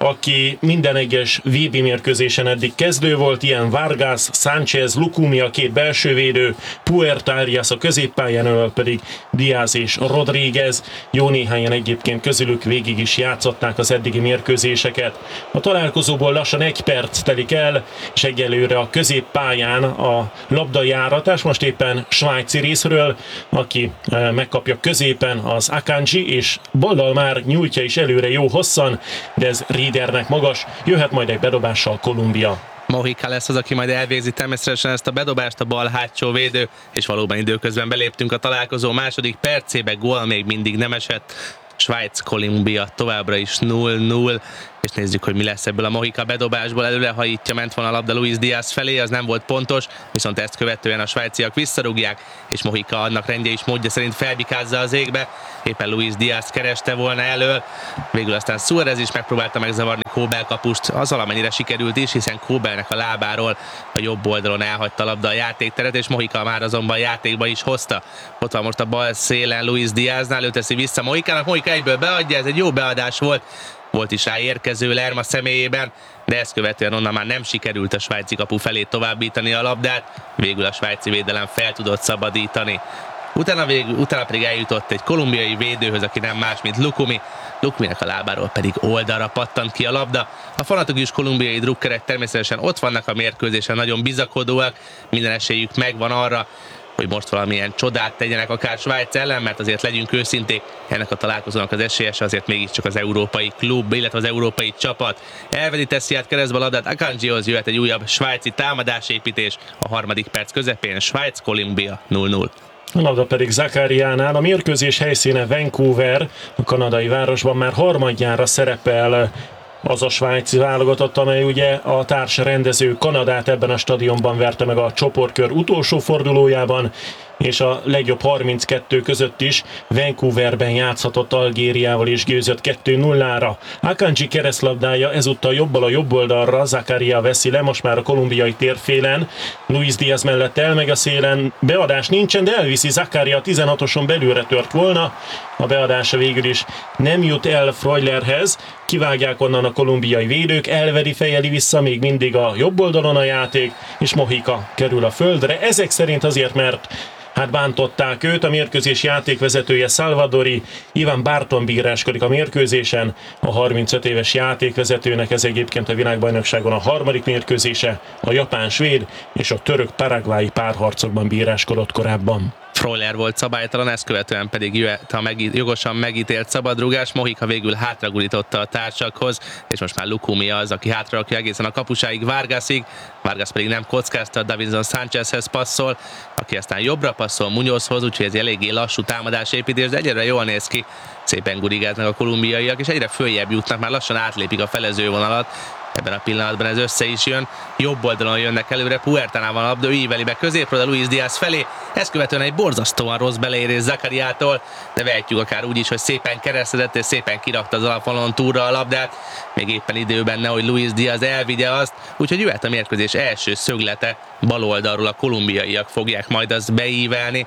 aki minden egyes vé bé mérkőzésen eddig kezdő volt, ilyen Vargas, Sánchez, Lukumi a két belsővédő, Puerta Arias a középpályán, elől pedig Diaz és Rodríguez. Jó néhányan egyébként közülük végig is játszották az eddigi mérkőzéseket. A találkozóból lassan egy perc telik el, és egyelőre a középpályán a labdajáratás most éppen svájci részről, aki megkapja középen az Akanji, és ballal már nyújtja is előre jó hosszan, de ez Riedernek magas, jöhet majd egy bedobással Kolumbia. Mojica lesz az, aki majd elvégzi természetesen ezt a bedobást, a bal hátsó védő, és valóban időközben beléptünk a találkozó második percébe, gól még mindig nem esett. Svájc-Kolumbia továbbra is null null, és nézzük, hogy mi lesz ebből a Mojica bedobásból. Előre hajítja, ment volna a labda Luis Diaz felé, az nem volt pontos, viszont ezt követően a svájciak visszarúgják, és Mojica annak rendje és módja szerint felbikázza az égbe. Éppen Luis Diaz kereste volna elől, végül aztán Suárez is megpróbálta megzavarni Kóbel kapust, az valamennyire sikerült is, hiszen Kóbelnek a lábáról a jobb oldalon elhagyta a labda a játékteret, és Mojica már azonban játékba is hozta. Ott van most a bal szélen Luis Diaznál, ő teszi vissza Mojicának, Mojica egyből beadja, ez egy jó beadás volt. Volt is rá érkező Lerma személyében, de ezt követően onnan már nem sikerült a svájci kapu felé továbbítani a labdát, végül a svájci védelem fel tudott szabadítani. Utána, végül, utána pedig eljutott egy kolumbiai védőhöz, aki nem más, mint Lukumi. Lukuminek a lábáról pedig oldalra pattant ki a labda. A fanatikus kolumbiai drukkerek természetesen ott vannak a mérkőzésen, nagyon bizakodóak, minden esélyük megvan arra, hogy most valamilyen csodát tegyenek akár Svájc ellen, mert azért legyünk őszinték, ennek a találkozónak az esélyese azért mégiscsak az európai klub, illetve az európai csapat. Elvedi teszi át keresztbe a labdát, Akanjihoz jöhet egy újabb svájci támadásépítés a harmadik perc közepén, Svájc-Kolumbia null null. A labda pedig Zakariánál, a mérkőzés helyszíne Vancouver, a kanadai városban már harmadjára szerepel az a svájci válogatott, amely ugye a társ rendező Kanadát ebben a stadionban verte meg a csoportkör utolsó fordulójában, és a legjobb harminckettő között is Vancouverben játszhatott Algériával is győzött kettő nullára. Akanji keresztlabdája ezúttal jobbal a jobb oldalra, Zakaria veszi le, most már a kolumbiai térfélen, Luis Diaz mellett elmegy a szélen, beadás nincsen, de elviszi Zakaria, tizenhatoson belülre tört volna, a beadása végül is nem jut el Freulerhez, kivágják onnan a kolumbiai védők, elvedi, fejeli vissza még mindig a jobb oldalon a játék, és Mojica kerül a földre, ezek szerint azért, mert hát bántották őt, a mérkőzés játékvezetője Salvadori, Ivan Barton bíráskodik a mérkőzésen, a harmincöt éves játékvezetőnek ez egyébként a világbajnokságon a harmadik mérkőzése, a japán-svéd és a török-paraguayi párharcokban bíráskodott korábban. Freuler volt szabálytalan, ezt követően pedig jöhet a megí- jogosan megítélt szabadrúgás. Mojica végül hátragurította a társakhoz, és most már Lukumi az, aki hátrarakja egészen a kapusáig Vargasig. Vargas pedig nem kockáztat, Davinson Sánchezhez passzol, aki aztán jobbra passzol Muñozhoz, úgyhogy ez eléggé lassú támadásépítés, de egyre jól néz ki. Szépen gurigáznak a kolumbiaiak, és egyre följebb jutnak, már lassan átlépik a felezővonalat. Ebben a pillanatban ez össze is jön, jobb oldalon jönnek előre, Puertánál van a labda, ő íveli be középről a Luis Diaz felé, ezt követően egy borzasztóan rossz beleérés Zakariától, de vehetjük akár úgy is, hogy szépen keresztezett és szépen kirakta az alapvonalon túlra a labdát, még éppen idő benne, hogy Luis Diaz elvigye azt, úgyhogy jöhet a mérkőzés első szöglete, bal oldalról a kolumbiaiak fogják majd azt beívelni,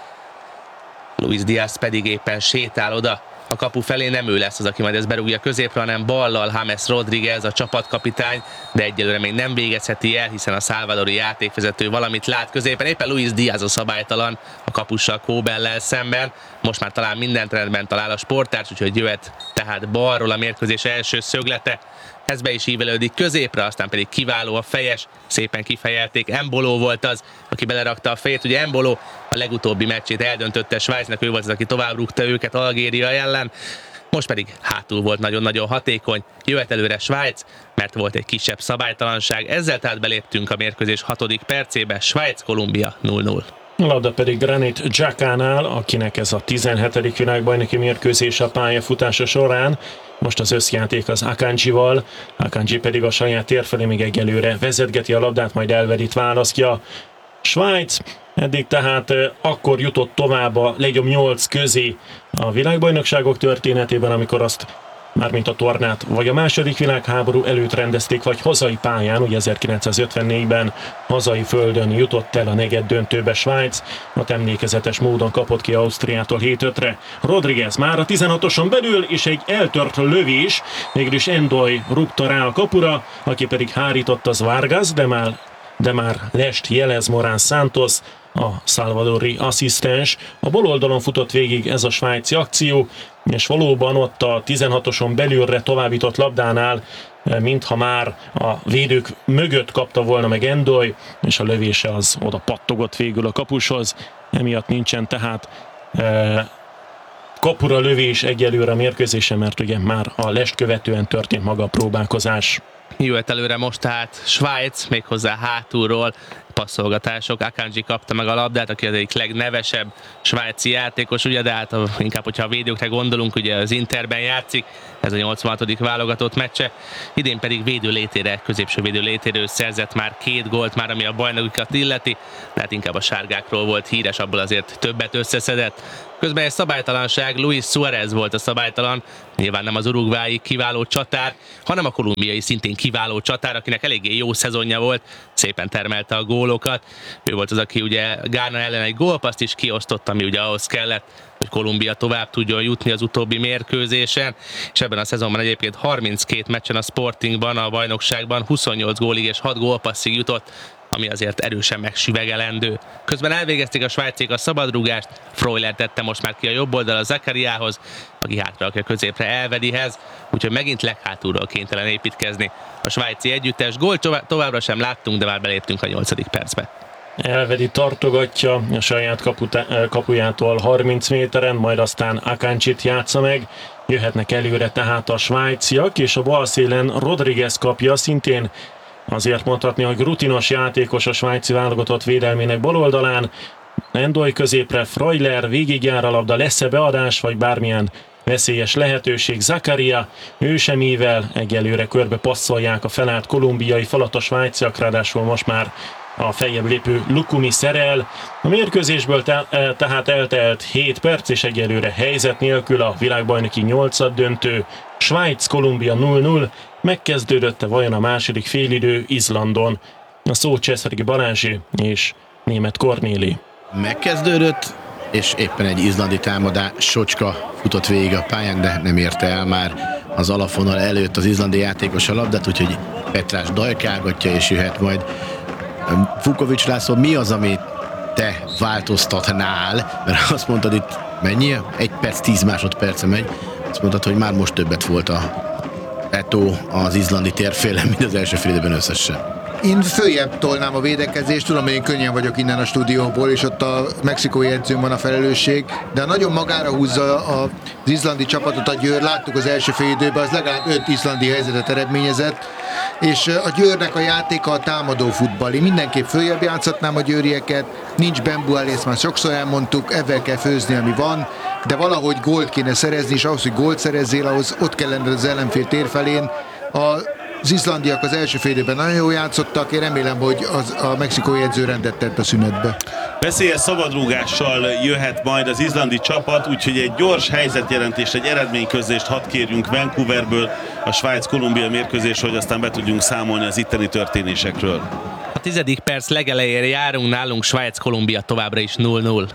Luis Diaz pedig éppen sétál oda a kapu felé, nem ő lesz az, aki majd ezt berúgja középre, hanem ballal James Rodríguez, a csapatkapitány, de egyelőre még nem végezheti el, hiszen a salvadori játékvezető valamit lát középen. Éppen Luis Diaz a szabálytalan a kapussal Kóbellel szemben. Most már talán mindent rendben talál a sporttárs, úgyhogy jöhet tehát balról a mérkőzés első szöglete. Ez be is ívelődik középre, aztán pedig kiváló a fejes, szépen kifejelték. Embolo volt az, aki belerakta a fejet. Ugye Embolo a legutóbbi meccsét eldöntötte Svájcnak, ő volt az, aki tovább rúgta őket Algéria ellen. Most pedig hátul volt nagyon-nagyon hatékony. Jöhet előre Svájc, mert volt egy kisebb szabálytalanság. Ezzel tehát beléptünk a mérkőzés hatodik percébe. Svájc-Kolumbia null null. A labda pedig Granit Xhakánál, akinek ez a tizenhetedik világbajnoki mérkőzés a pályafutása során. Most az összjáték az Akanjival, Akanji pedig a saját tér felé még egyelőre vezetgeti a labdát, majd elvedít választja. Svájc eddig tehát akkor jutott tovább a legjobb nyolc közé a világbajnokságok történetében, amikor azt mármint a tornát, vagy a második világháború előtt rendezték, vagy hazai pályán, ugye ezerkilencszázötvennégyben hazai földön jutott el a negyed döntőbe Svájc, ott emlékezetes módon kapott ki Ausztriától hét ötre. Rodriguez már a tizenhatoson belül, és egy eltört lövés, végülis Endoy rúgta rá a kapura, aki pedig hárított az Vargas, de már, de már lest jelez Morán Santos, a szalvadori asszisztens. A bal oldalon futott végig ez a svájci akció, és valóban ott a tizenhatoson belülre továbbított labdánál, mintha már a védők mögött kapta volna meg Endoy, és a lövése az oda pattogott végül a kapushoz. Emiatt nincsen tehát e, kapura lövés egyelőre a mérkőzésen, mert ugye már a lest követően történt maga a próbálkozás. Jöhet előre most tehát Svájc, méghozzá hátulról passzolgatások. Akanji kapta meg a labdát, aki az egyik legnevesebb svájci játékos, ugye, de hát inkább, hogyha a védőkre gondolunk, ugye az Interben játszik, ez a nyolcvanhatodik válogatott meccse, idén pedig védő létére, középső védő létéről szerzett már két gólt, már ami a bajnokikat illeti, de hát inkább a sárgákról volt híres, abból azért többet összeszedett. Közben egy szabálytalanság, Luis Suárez volt a szabálytalan, nyilván nem az urugvái kiváló csatár, hanem a kolumbiai szintén kiváló csatár, akinek eléggé jó szezonja volt, szépen termelte a gólokat. Ő volt az, aki ugye Ghana ellen egy gólpaszt is kiosztott, ami ugye ahhoz kellett, hogy Kolumbia tovább tudjon jutni az utóbbi mérkőzésen, és ebben a szezonban egyébként harminckét meccsen a Sportingban, a bajnokságban huszonnyolc gólig és hat gólpasszig jutott, ami azért erősen megsüvegelendő. Közben elvégezték a svájciék a szabadrúgást, Freuler tette most már ki a jobb oldal a Zakariához, aki hátrarakja középre Elvedihez, úgyhogy megint leghátulról kénytelen építkezni a svájci együttes. Gólt továbbra sem láttunk, de már beléptünk a nyolcadik percbe. Elvedi tartogatja a saját kaputa- kapujától harminc méteren, majd aztán Akanjit játsza meg. Jöhetnek előre tehát a svájciak, és a bal szélen Rodriguez kapja, szintén azért mondhatni, hogy rutinos játékos a svájci válogatott védelmének bal oldalán. Endoy középre, Freuler, végigjár a labda, lesz-e beadás, vagy bármilyen veszélyes lehetőség. Zakaria, ő sem ível, egyelőre körbe passzolják a felállt kolumbiai falat a svájciak, ráadásul most már a feljebb lépő Lukumi szerel. A mérkőzésből te- tehát eltelt hét perc, és egyelőre helyzet nélkül a világbajnoki nyolcad döntő. Svájc-Kolumbia nulla nulla. Megkezdődött-e vajon a második félidő Izlandon? A szó Császári Balázsi és Németh Kornéli. Megkezdődött, és éppen egy izlandi támadás, Socska futott végig a pályán, de nem érte el már az alapvonal előtt az izlandi játékos a labdát, úgyhogy Petrás dajkálgatja, és jöhet majd. Vukovics László, mi az, amit te változtatnál? Mert azt mondtad itt, mennyi? Egy perc, tíz másodperce megy. Azt mondtad, hogy már most többet volt a Eto'o az izlandi térfélen, mint az első fél időben összesen. Én följebb tolnám a védekezést, tudom, hogy én könnyen vagyok innen a stúdióból, és ott a mexikói edzőn van a felelősség, de nagyon magára húzza az izlandi csapatot a Győr, láttuk az első fél időben, az legalább öt izlandi helyzetet eredményezett, és a Győrnek a játéka a támadó futball. Én mindenképp följebb játszhatnám a győrieket, nincs Bembuel, ezt már sokszor elmondtuk, ebben kell főzni, ami van, de valahogy gólt kéne szerezni, és ahhoz, hogy gólt szerezzél, ahhoz ott kell lenned az ellenfél térfelén. A Az izlandiak az első fél időben nagyon jól játszottak, én remélem, hogy az, a mexikói edző rendet tett a szünetbe. Veszélyes szabadrúgással jöhet majd az izlandi csapat, úgyhogy egy gyors helyzetjelentést, egy eredményközlést hadd kérjünk Vancouverből a Svájc-Kolumbia mérkőzés, hogy aztán be tudjunk számolni az itteni történésekről. A tizedik perc legelejére járunk, nálunk Svájc-Kolumbia továbbra is nulla nulla.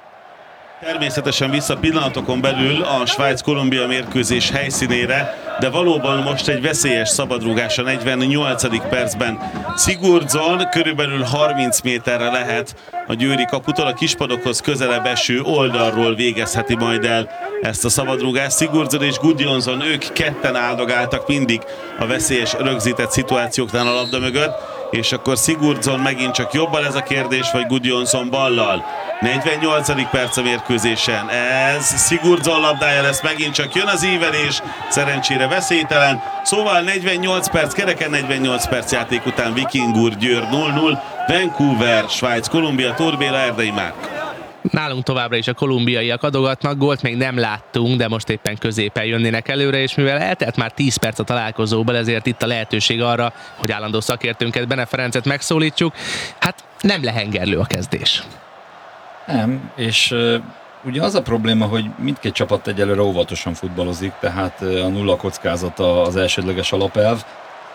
Természetesen vissza pillanatokon belül a Svájc-Kolumbia mérkőzés helyszínére, de valóban most egy veszélyes szabadrúgás a negyvennyolcadik percben. Sigurdsson körülbelül harminc méterre lehet a győri kaputól, a kispadokhoz közelebb eső oldalról végezheti majd el ezt a szabadrúgást. Sigurdsson és Gudjonsson, ők ketten áldogáltak mindig a veszélyes rögzített szituációknál a labda mögött, és akkor Sigurdsson megint csak jobban ez a kérdés, vagy Gudjonsson ballal. negyvennyolcadik perc a mérkőzésen. Ez Sigurdsson labdája lesz, megint csak jön az ívelés, szerencsére veszélytelen. Szóval negyvennyolc perc, kereken negyvennyolc perc játék után Viking úr Győr nulla nulla, Vancouver, Svájc, Kolumbia, Tóth Béla, Erdei Márk. Nálunk továbbra is a kolumbiaiak adogatnak, gólt még nem láttunk, de most éppen középen jönnének előre, és mivel eltelt már tíz perc a találkozóban, ezért itt a lehetőség arra, hogy állandó szakértőnket, Bene Ferencet megszólítsuk. Hát nem lehengerlő a kezdés. Nem, és ugye az a probléma, hogy mindkét csapat egyelőre óvatosan futballozik, tehát a nulla kockázata az elsődleges alapelv,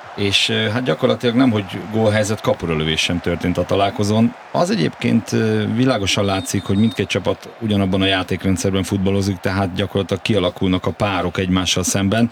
és hát gyakorlatilag nem, hogy gólhelyzet, kapuralövés sem történt a találkozón. Az egyébként világosan látszik, hogy mindkét csapat ugyanabban a játékrendszerben futballozik, tehát gyakorlatilag kialakulnak a párok egymással szemben,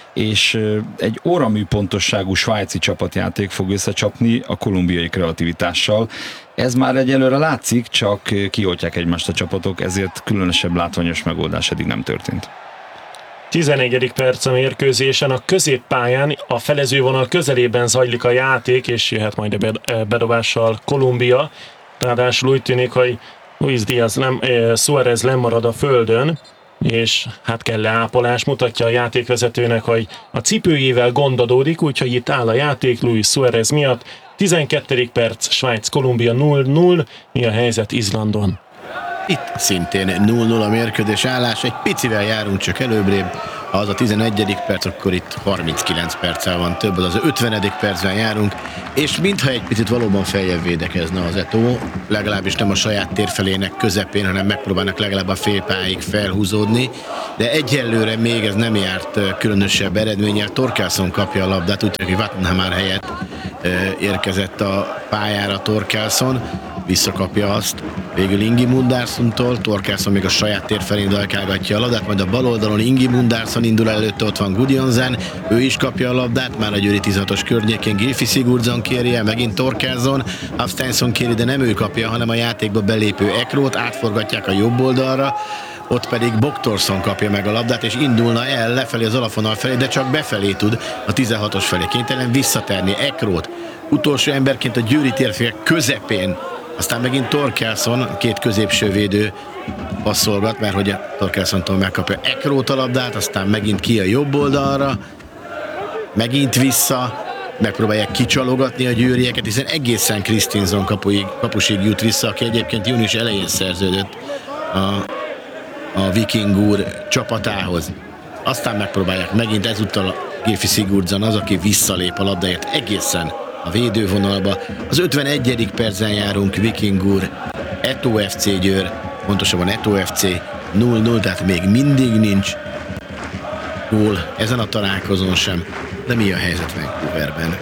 és egy óramű pontosságú svájci csapatjáték fog összecsapni a kolumbiai kreativitással. Ez már egyelőre látszik, csak kioltják egymást a csapatok, ezért különösebb látványos megoldás eddig nem történt. tizenegyedik perc a mérkőzésen, a középpályán a felezővonal közelében zajlik a játék, és jöhet majd a bedobással Kolumbia. Ráadásul úgy tűnik, hogy Luis Díaz nem, eh, Suárez lemarad a földön, és hát kell leápolás, mutatja a játékvezetőnek, hogy a cipőjével gond adódik, úgyhogy itt áll a játék Luis Suárez miatt. tizenkettedik perc, Svájc-Kolumbia nulla nulla, mi a helyzet Izlandon? Itt szintén nulla nulla a mérkőzés állás, egy picivel járunk csak előbrébb, ha az a tizenegyedik perc, akkor itt harminckilenc perccel van több, az az ötvenedik percben járunk, és mintha egy picit valóban feljebb védekezne az Eto'o, legalábbis nem a saját térfelének közepén, hanem megpróbálnak legalább a félpályáig felhúzódni, de egyelőre még ez nem járt különösebb eredménnyel. Thorkelsson kapja a labdát, úgy tűnik, hogy Wattenhamar helyett érkezett a pályára Thorkelsson, visszakapja azt végül Ingimundarsontól, Thorkelsson még a saját tér felén dajkálgatja a labdát, majd a bal oldalon Ingimundarsson indul előtte, ott van Gudjonsen, ő is kapja a labdát, már a Győri tizenhatos környékén Gylfi Sigurdsson kéri el, megint Thorkelsson, Hafsteinsson kéri, de nem ő kapja, hanem a játékba belépő Ekrót, átforgatják a jobb oldalra, ott pedig Boktorsson kapja meg a labdát, és indulna el lefelé az alapvonal felé, de csak befelé tud a tizenhatos felé, kénytelen visszaterni Ekrót. Utolsó emberként a Győri térfél közepén, aztán megint Thorkelsson, két középső védő passzolgat, mert hogy a Thorkelssontól megkapja Ekrót a labdát, aztán megint ki a jobb oldalra, megint vissza, megpróbálják kicsalogatni a győrieket, hiszen egészen Kristinsson kapuig, kapusig jut vissza, aki egyébként június elején szerződött a, a Viking úr csapatához. Aztán megpróbálják megint, ezúttal Gylfi Sigurdsson az, aki visszalép a labdáért egészen a védővonalba. Az ötvenegyedik percen járunk, Viking úr, Eto'o ef cé Győr, pontosabban Eto'o ef cé nulla nulla, tehát még mindig nincs gól ezen a találkozón sem. De mi a helyzet Vancouverben?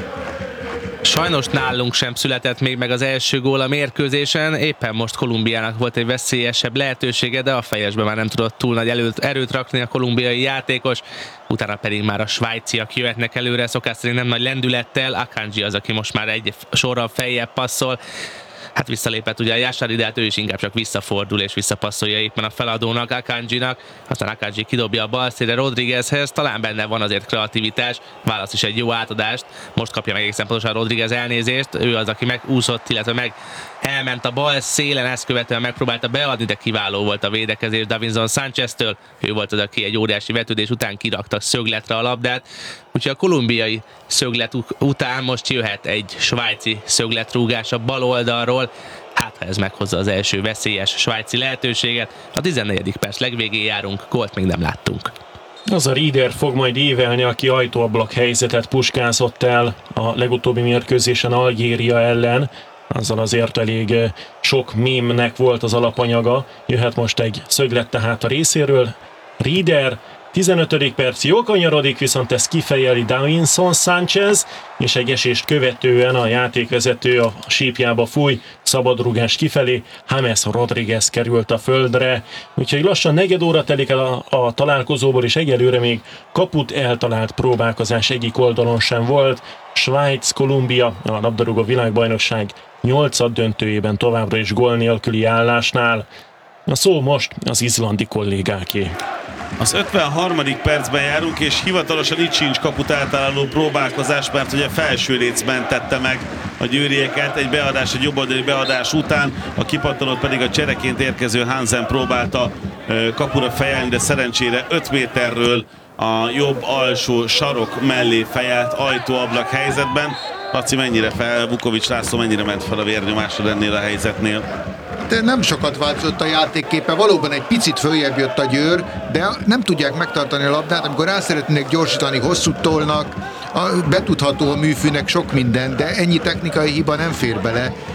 Sajnos nálunk sem született még meg az első gól a mérkőzésen, éppen most Kolumbiának volt egy veszélyesebb lehetősége, de a fejesbe már nem tudott túl nagy előtt, erőt rakni a kolumbiai játékos, utána pedig már a svájciak jöhetnek előre, szokás szerint nem nagy lendülettel, Akanji az, aki most már egy sorral feljebb passzol. Hát visszalépett ugye a Jásári, de hát ő is inkább csak visszafordul és visszapasszolja éppen a feladónak, Akanjinak, aztán Akanji kidobja a bal szélre Rodriguezhez, talán benne van azért kreativitás, válasz is egy jó átadást, most kapja meg egészen pontosan Rodriguez elnézést, ő az, aki megúszott, illetve meg elment a bal szélen, ezt követően megpróbálta beadni, de kiváló volt a védekezés Davinson Sancheztől, ő volt az, aki egy óriási vetődés után kirakta szögletre a labdát, úgyhogy a kolumbiai szöglet után most jöhet egy svájci szögletrúgás a bal oldalról, hát ha ez meghozza az első veszélyes svájci lehetőséget. A tizennegyedik perc legvégén járunk, gólt még nem láttunk. Az a Rieder fog majd évelni, aki ajtóablak helyzetet puskázott el a legutóbbi mérkőzésen Algéria ellen. Azzal azért elég sok mémnek volt az alapanyaga. Jöhet most egy szöglet tehát a részéről. Rieder, tizenötödik perc, jól kanyarodik, viszont ezt kifejeli Davinson Sanchez, és egy esést követően a játékvezető a sípjába fúj, szabadrúgás kifelé, James Rodriguez került a földre, úgyhogy lassan negyed óra telik el a, a találkozóból, és egyelőre még kaput eltalált próbálkozás egyik oldalon sem volt. Svájc, Kolumbia, a labdarúgó világbajnokság nyolcad döntőjében továbbra is gól nélküli állásnál. A szó most az izlandi kollégáké. Az ötvenharmadik percben járunk, és hivatalosan itt sincs kaput eltaláló próbálkozás, mert ugye felső lécben tette meg a győrieket, egy beadás, egy jobboldali beadás után, a kipattanót pedig a csereként érkező Hansen próbálta kapura fejelni, de szerencsére öt méterről a jobb alsó sarok mellé fejelt ajtóablak helyzetben. Laci, mennyire fel, Vukovics László mennyire ment fel a vérnyomásra ennél a helyzetnél? De nem sokat változott a játékképe, valóban egy picit följebb jött a Győr, de nem tudják megtartani a labdát, amikor rá szeretnének gyorsítani, hosszút tolnak, a betudható a műfűnek sok minden, de ennyi technikai hiba nem fér bele,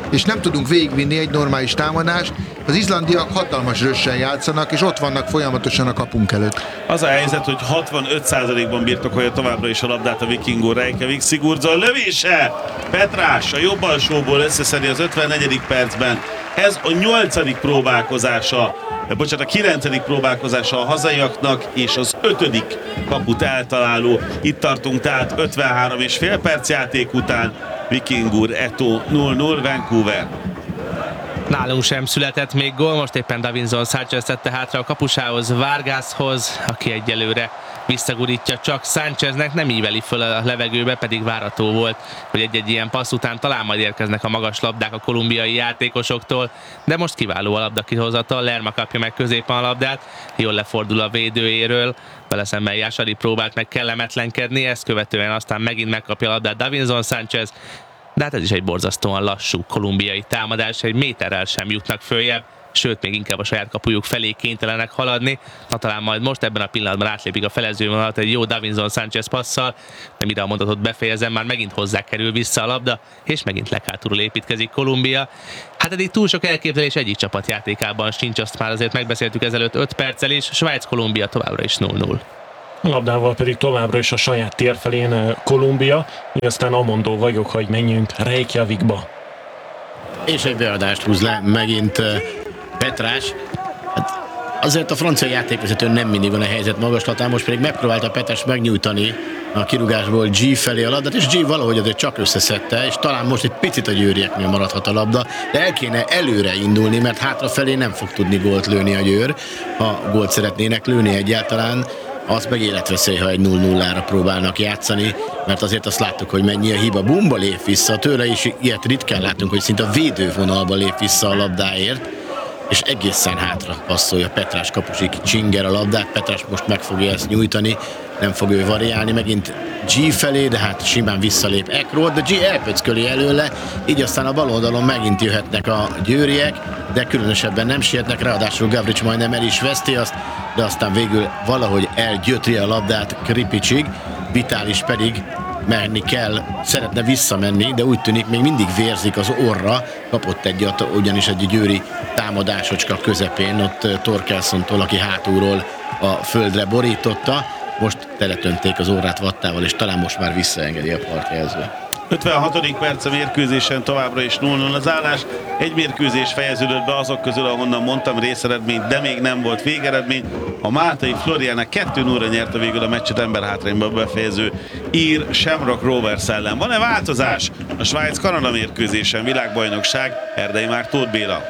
és nem tudunk végigvinni egy normális támadást. Az izlandiak hatalmas rössel játszanak, és ott vannak folyamatosan a kapunk előtt. Az a helyzet, hogy hatvanöt százalékban birtokolja továbbra is a labdát a Vikingur Reykjavik. Sigurdsson lövése! Petrás a jobb alsóból összeszedi az ötvennegyedik percben. Ez a nyolcadik próbálkozása, bocsánat, a kilencedik próbálkozása a hazaiaknak, és az ötödik kaput eltaláló. Itt tartunk tehát ötvenhárom és fél perc játék után. Vikingur Eto nulla nulla Vancouver. Nálunk sem született még gól, most éppen Davinson Sánchez tette hátra a kapusához, Vargashoz, aki egyelőre visszagurítja csak Sáncheznek, nem íveli föl a levegőbe, pedig várható volt, hogy egy-egy ilyen passz után talán majd érkeznek a magas labdák a kolumbiai játékosoktól, de most kiváló a labda kihozatal, Lerma kapja meg középen a labdát, jól lefordul a védőjéről, vele szemben Jászari próbált meg kellemetlenkedni, ezt követően aztán megint megkapja a labdát Davinson Sánchez, de hát ez is egy borzasztóan lassú kolumbiai támadás, egy méterrel sem jutnak följebb, sőt, még inkább a saját kapujuk felé kénytelenek haladni. Na talán majd most ebben a pillanatban átlépik a felezővonalat egy jó Davinson Sánchez passzal, de mire a mondatot befejezem, már megint hozzá kerül vissza a labda, és megint leghátulról építkezik Kolumbia. Hát eddig túl sok elképzelés egyik csapatjátékában sincs, azt már azért megbeszéltük ezelőtt öt perccel is, Svájc-Kolumbia továbbra is nulla nulla. A labdával pedig továbbra is a saját tér felén Kolumbia, így aztán amondó vagyok, hogy menjünk Reykjavikba. És egy beadást húz le megint Petrás. Hát azért a francia játékvezető nem mindig van a helyzet magaslatán, most pedig megpróbálta Petrás megnyújtani a kirúgásból G felé a labdát, és G valahogy azért csak összeszedte, és talán most egy picit a győrieknél maradhat a labda, de el kéne előre indulni, mert hátrafelé nem fog tudni gólt lőni a Győr, ha gólt szeretnének lőni egyáltalán. Az meg életveszély, ha egy nulla nullára próbálnak játszani, mert azért azt láttuk, hogy mennyi a hiba. Bumba lép vissza, tőle is ilyet ritkán látunk, hogy szinte a védővonalba lép vissza a labdáért, és egészen hátra passzolja Petrás kapusig Csinger a labdát. Petrás most meg fogja ezt nyújtani, nem fog ő variálni, megint G felé, de hát simán visszalép Ekról, de G elpöcköli előle, így aztán a bal oldalon megint jöhetnek a győriek, de különösebben nem sietnek, ráadásul Gavrics majdnem el is veszti azt, de aztán végül valahogy elgyötri a labdát Kripicsig, Vitális pedig menni kell, szeretne visszamenni, de úgy tűnik még mindig vérzik az orra, kapott egyet, ugyanis egy győri támadásocska közepén, ott Torkelsontól, aki hátulról a földre borította, most teletönték az orrát vattával, és talán most már visszaengedi a partjelző. ötvenhatodik perc a mérkőzésen továbbra is nulla nulla az állás. Egy mérkőzés fejeződött be azok közül, ahonnan mondtam részeredmény, de még nem volt végeredmény. A máltai Floriana kettő nulla nyerte végül a meccset emberhátrányba befejező ír Shamrock Rovers ellen. Van-e változás a Svájc-Kanada mérkőzésen? Világbajnokság, Erdei már Tóth Béla.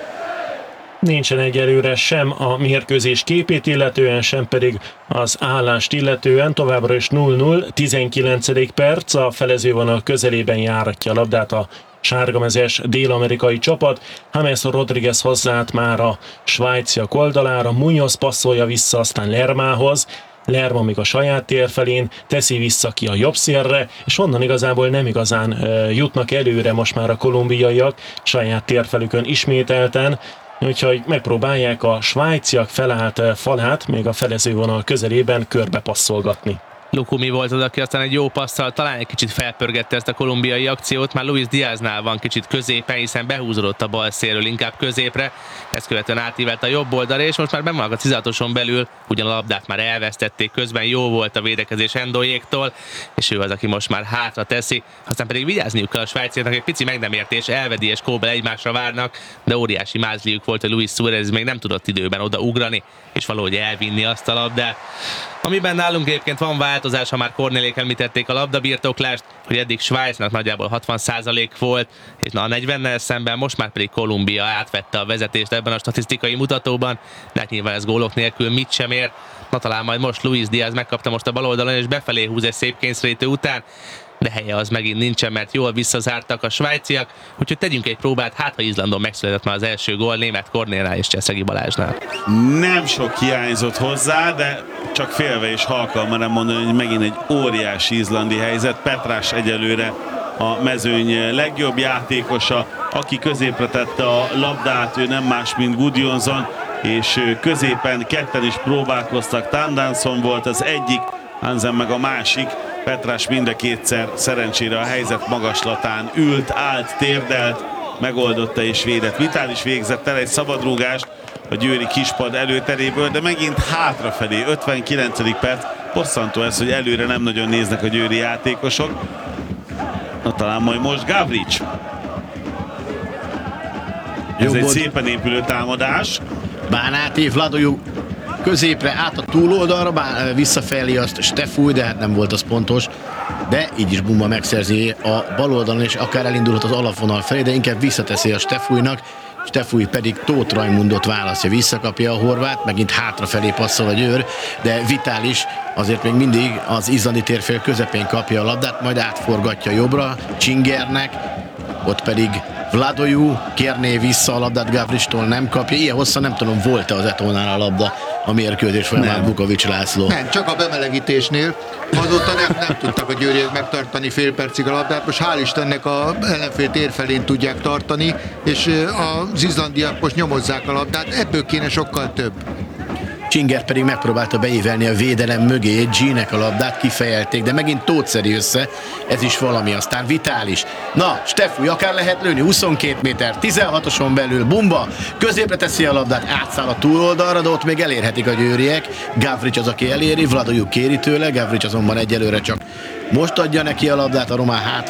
Nincsen egyelőre sem a mérkőzés képét illetően, sem pedig az állást illetően. Továbbra is nulla nulla, tizenkilencedik perc, a felezővonal közelében járatja a labdát a sárgamezes dél-amerikai csapat. James Rodriguez hozzáállt már a svájciak oldalára, Munoz passzolja vissza, aztán Lermához. Lerma még a saját tér felén teszi vissza ki a jobb szélre, és onnan igazából nem igazán uh, jutnak előre most már a kolumbiaiak saját térfelükön ismételten, úgyhogy megpróbálják a svájciak felállt falát még a felezővonal közelében körbepasszolgatni. Lukumi volt az, aki aztán egy jó passzal talán egy kicsit felpörgette ezt a kolumbiai akciót, már Luis Diaznál van kicsit középen, hiszen behúzódott a bal szélről inkább középre, ezt követően átívelt a jobb oldalra, és most már benn vannak a tizenhatoson belül, ugyan a labdát már elvesztették, közben jó volt a védekezés Endójéktól, és ő az, aki most már hátra teszi, aztán pedig vigyázniuk kell a svájciaknak, egy pici meg nem értés, Elvedi és Kóbel egymásra várnak, de óriási mázliuk volt, hogy Luis Suárez még nem tudott időben oda ugrani, és valahogy elvinni azt a labdát. Amiben nálunk egyébként van változás, ha már Kornélék említették a labdabirtoklást, hogy eddig Svájcnak nagyjából hatvan százalék volt, és na a negyvennel szemben most már pedig Kolumbia átvette a vezetést ebben a statisztikai mutatóban, de hát nyilván ez gólok nélkül mit sem ér. Na talán majd most Luis Diaz megkapta most a bal oldalon, és befelé húz egy szép kényszerítő után, de helye az megint nincsen, mert jól visszazártak a svájciak, úgyhogy tegyünk egy próbát, hát ha Izlandon megszületett már az első gól Németh Kornélnál és Cseszegi Balázsnál. Nem sok hiányzott hozzá, de csak félve és halkan merem mondani, hogy megint egy óriási izlandi helyzet. Petrás egyelőre a mezőny legjobb játékosa, aki középre tette a labdát, ő nem más, mint Gudjonsson, és középen ketten is próbálkoztak. Tandanson volt az egyik, Hansen meg a másik. Petrás mind a kétszer szerencsére a helyzet magaslatán ült, állt, térdelt, megoldotta és védett. Vitális végzett el egy szabadrúgást a győri kispad előteréből, de megint hátrafelé, ötvenkilencedik perc. Bosszantó ez, hogy előre nem nagyon néznek a győri játékosok. Na talán majd most Gavrics. Ez Jobb egy old- szépen épülő támadás. Bánáti, Vladojú középre át a túloldalra, bár visszafelé azt Stefúj, de hát nem volt az pontos. De így is Bumba megszerzi a bal oldalon, és akár elindulhat az alapvonal felé, de inkább visszateszi a Stefújnak. Stefúj pedig Tóth Rajmundot választja, visszakapja a horvát, megint hátrafelé passzol a Győr, de Vitális azért még mindig az izlandi térfél közepén kapja a labdát, majd átforgatja jobbra Csingernek, ott pedig Vladojú kérné vissza a labdát, Gavricstól nem kapja. Ilyen hosszan nem tudom, volt-e az Etónál a labda a mérkőzés folyamán Vukovics László. Nem, csak a bemelegítésnél. Azóta nem, nem tudtak a győriek megtartani fél percig a labdát. Most hál' Istennek a ellenfél tér felén tudják tartani, és az izlandiak most nyomozzák a labdát. Ebből kéne sokkal több. Csinger pedig megpróbálta beévelni a védelem mögé, G-nek a labdát, kifejelték, de megint Tóth szedi össze, ez is valami, aztán Vitális. Na, Stefúj, akár lehet lőni, huszonkét méter, tizenhatoson belül, Bumba, középre teszi a labdát, átszáll a túloldalra, de ott még elérhetik a győriek. Gavrics az, aki eléri, Vladojú kéri tőle, Gavrics azonban egyelőre csak most adja neki a labdát, a román hátra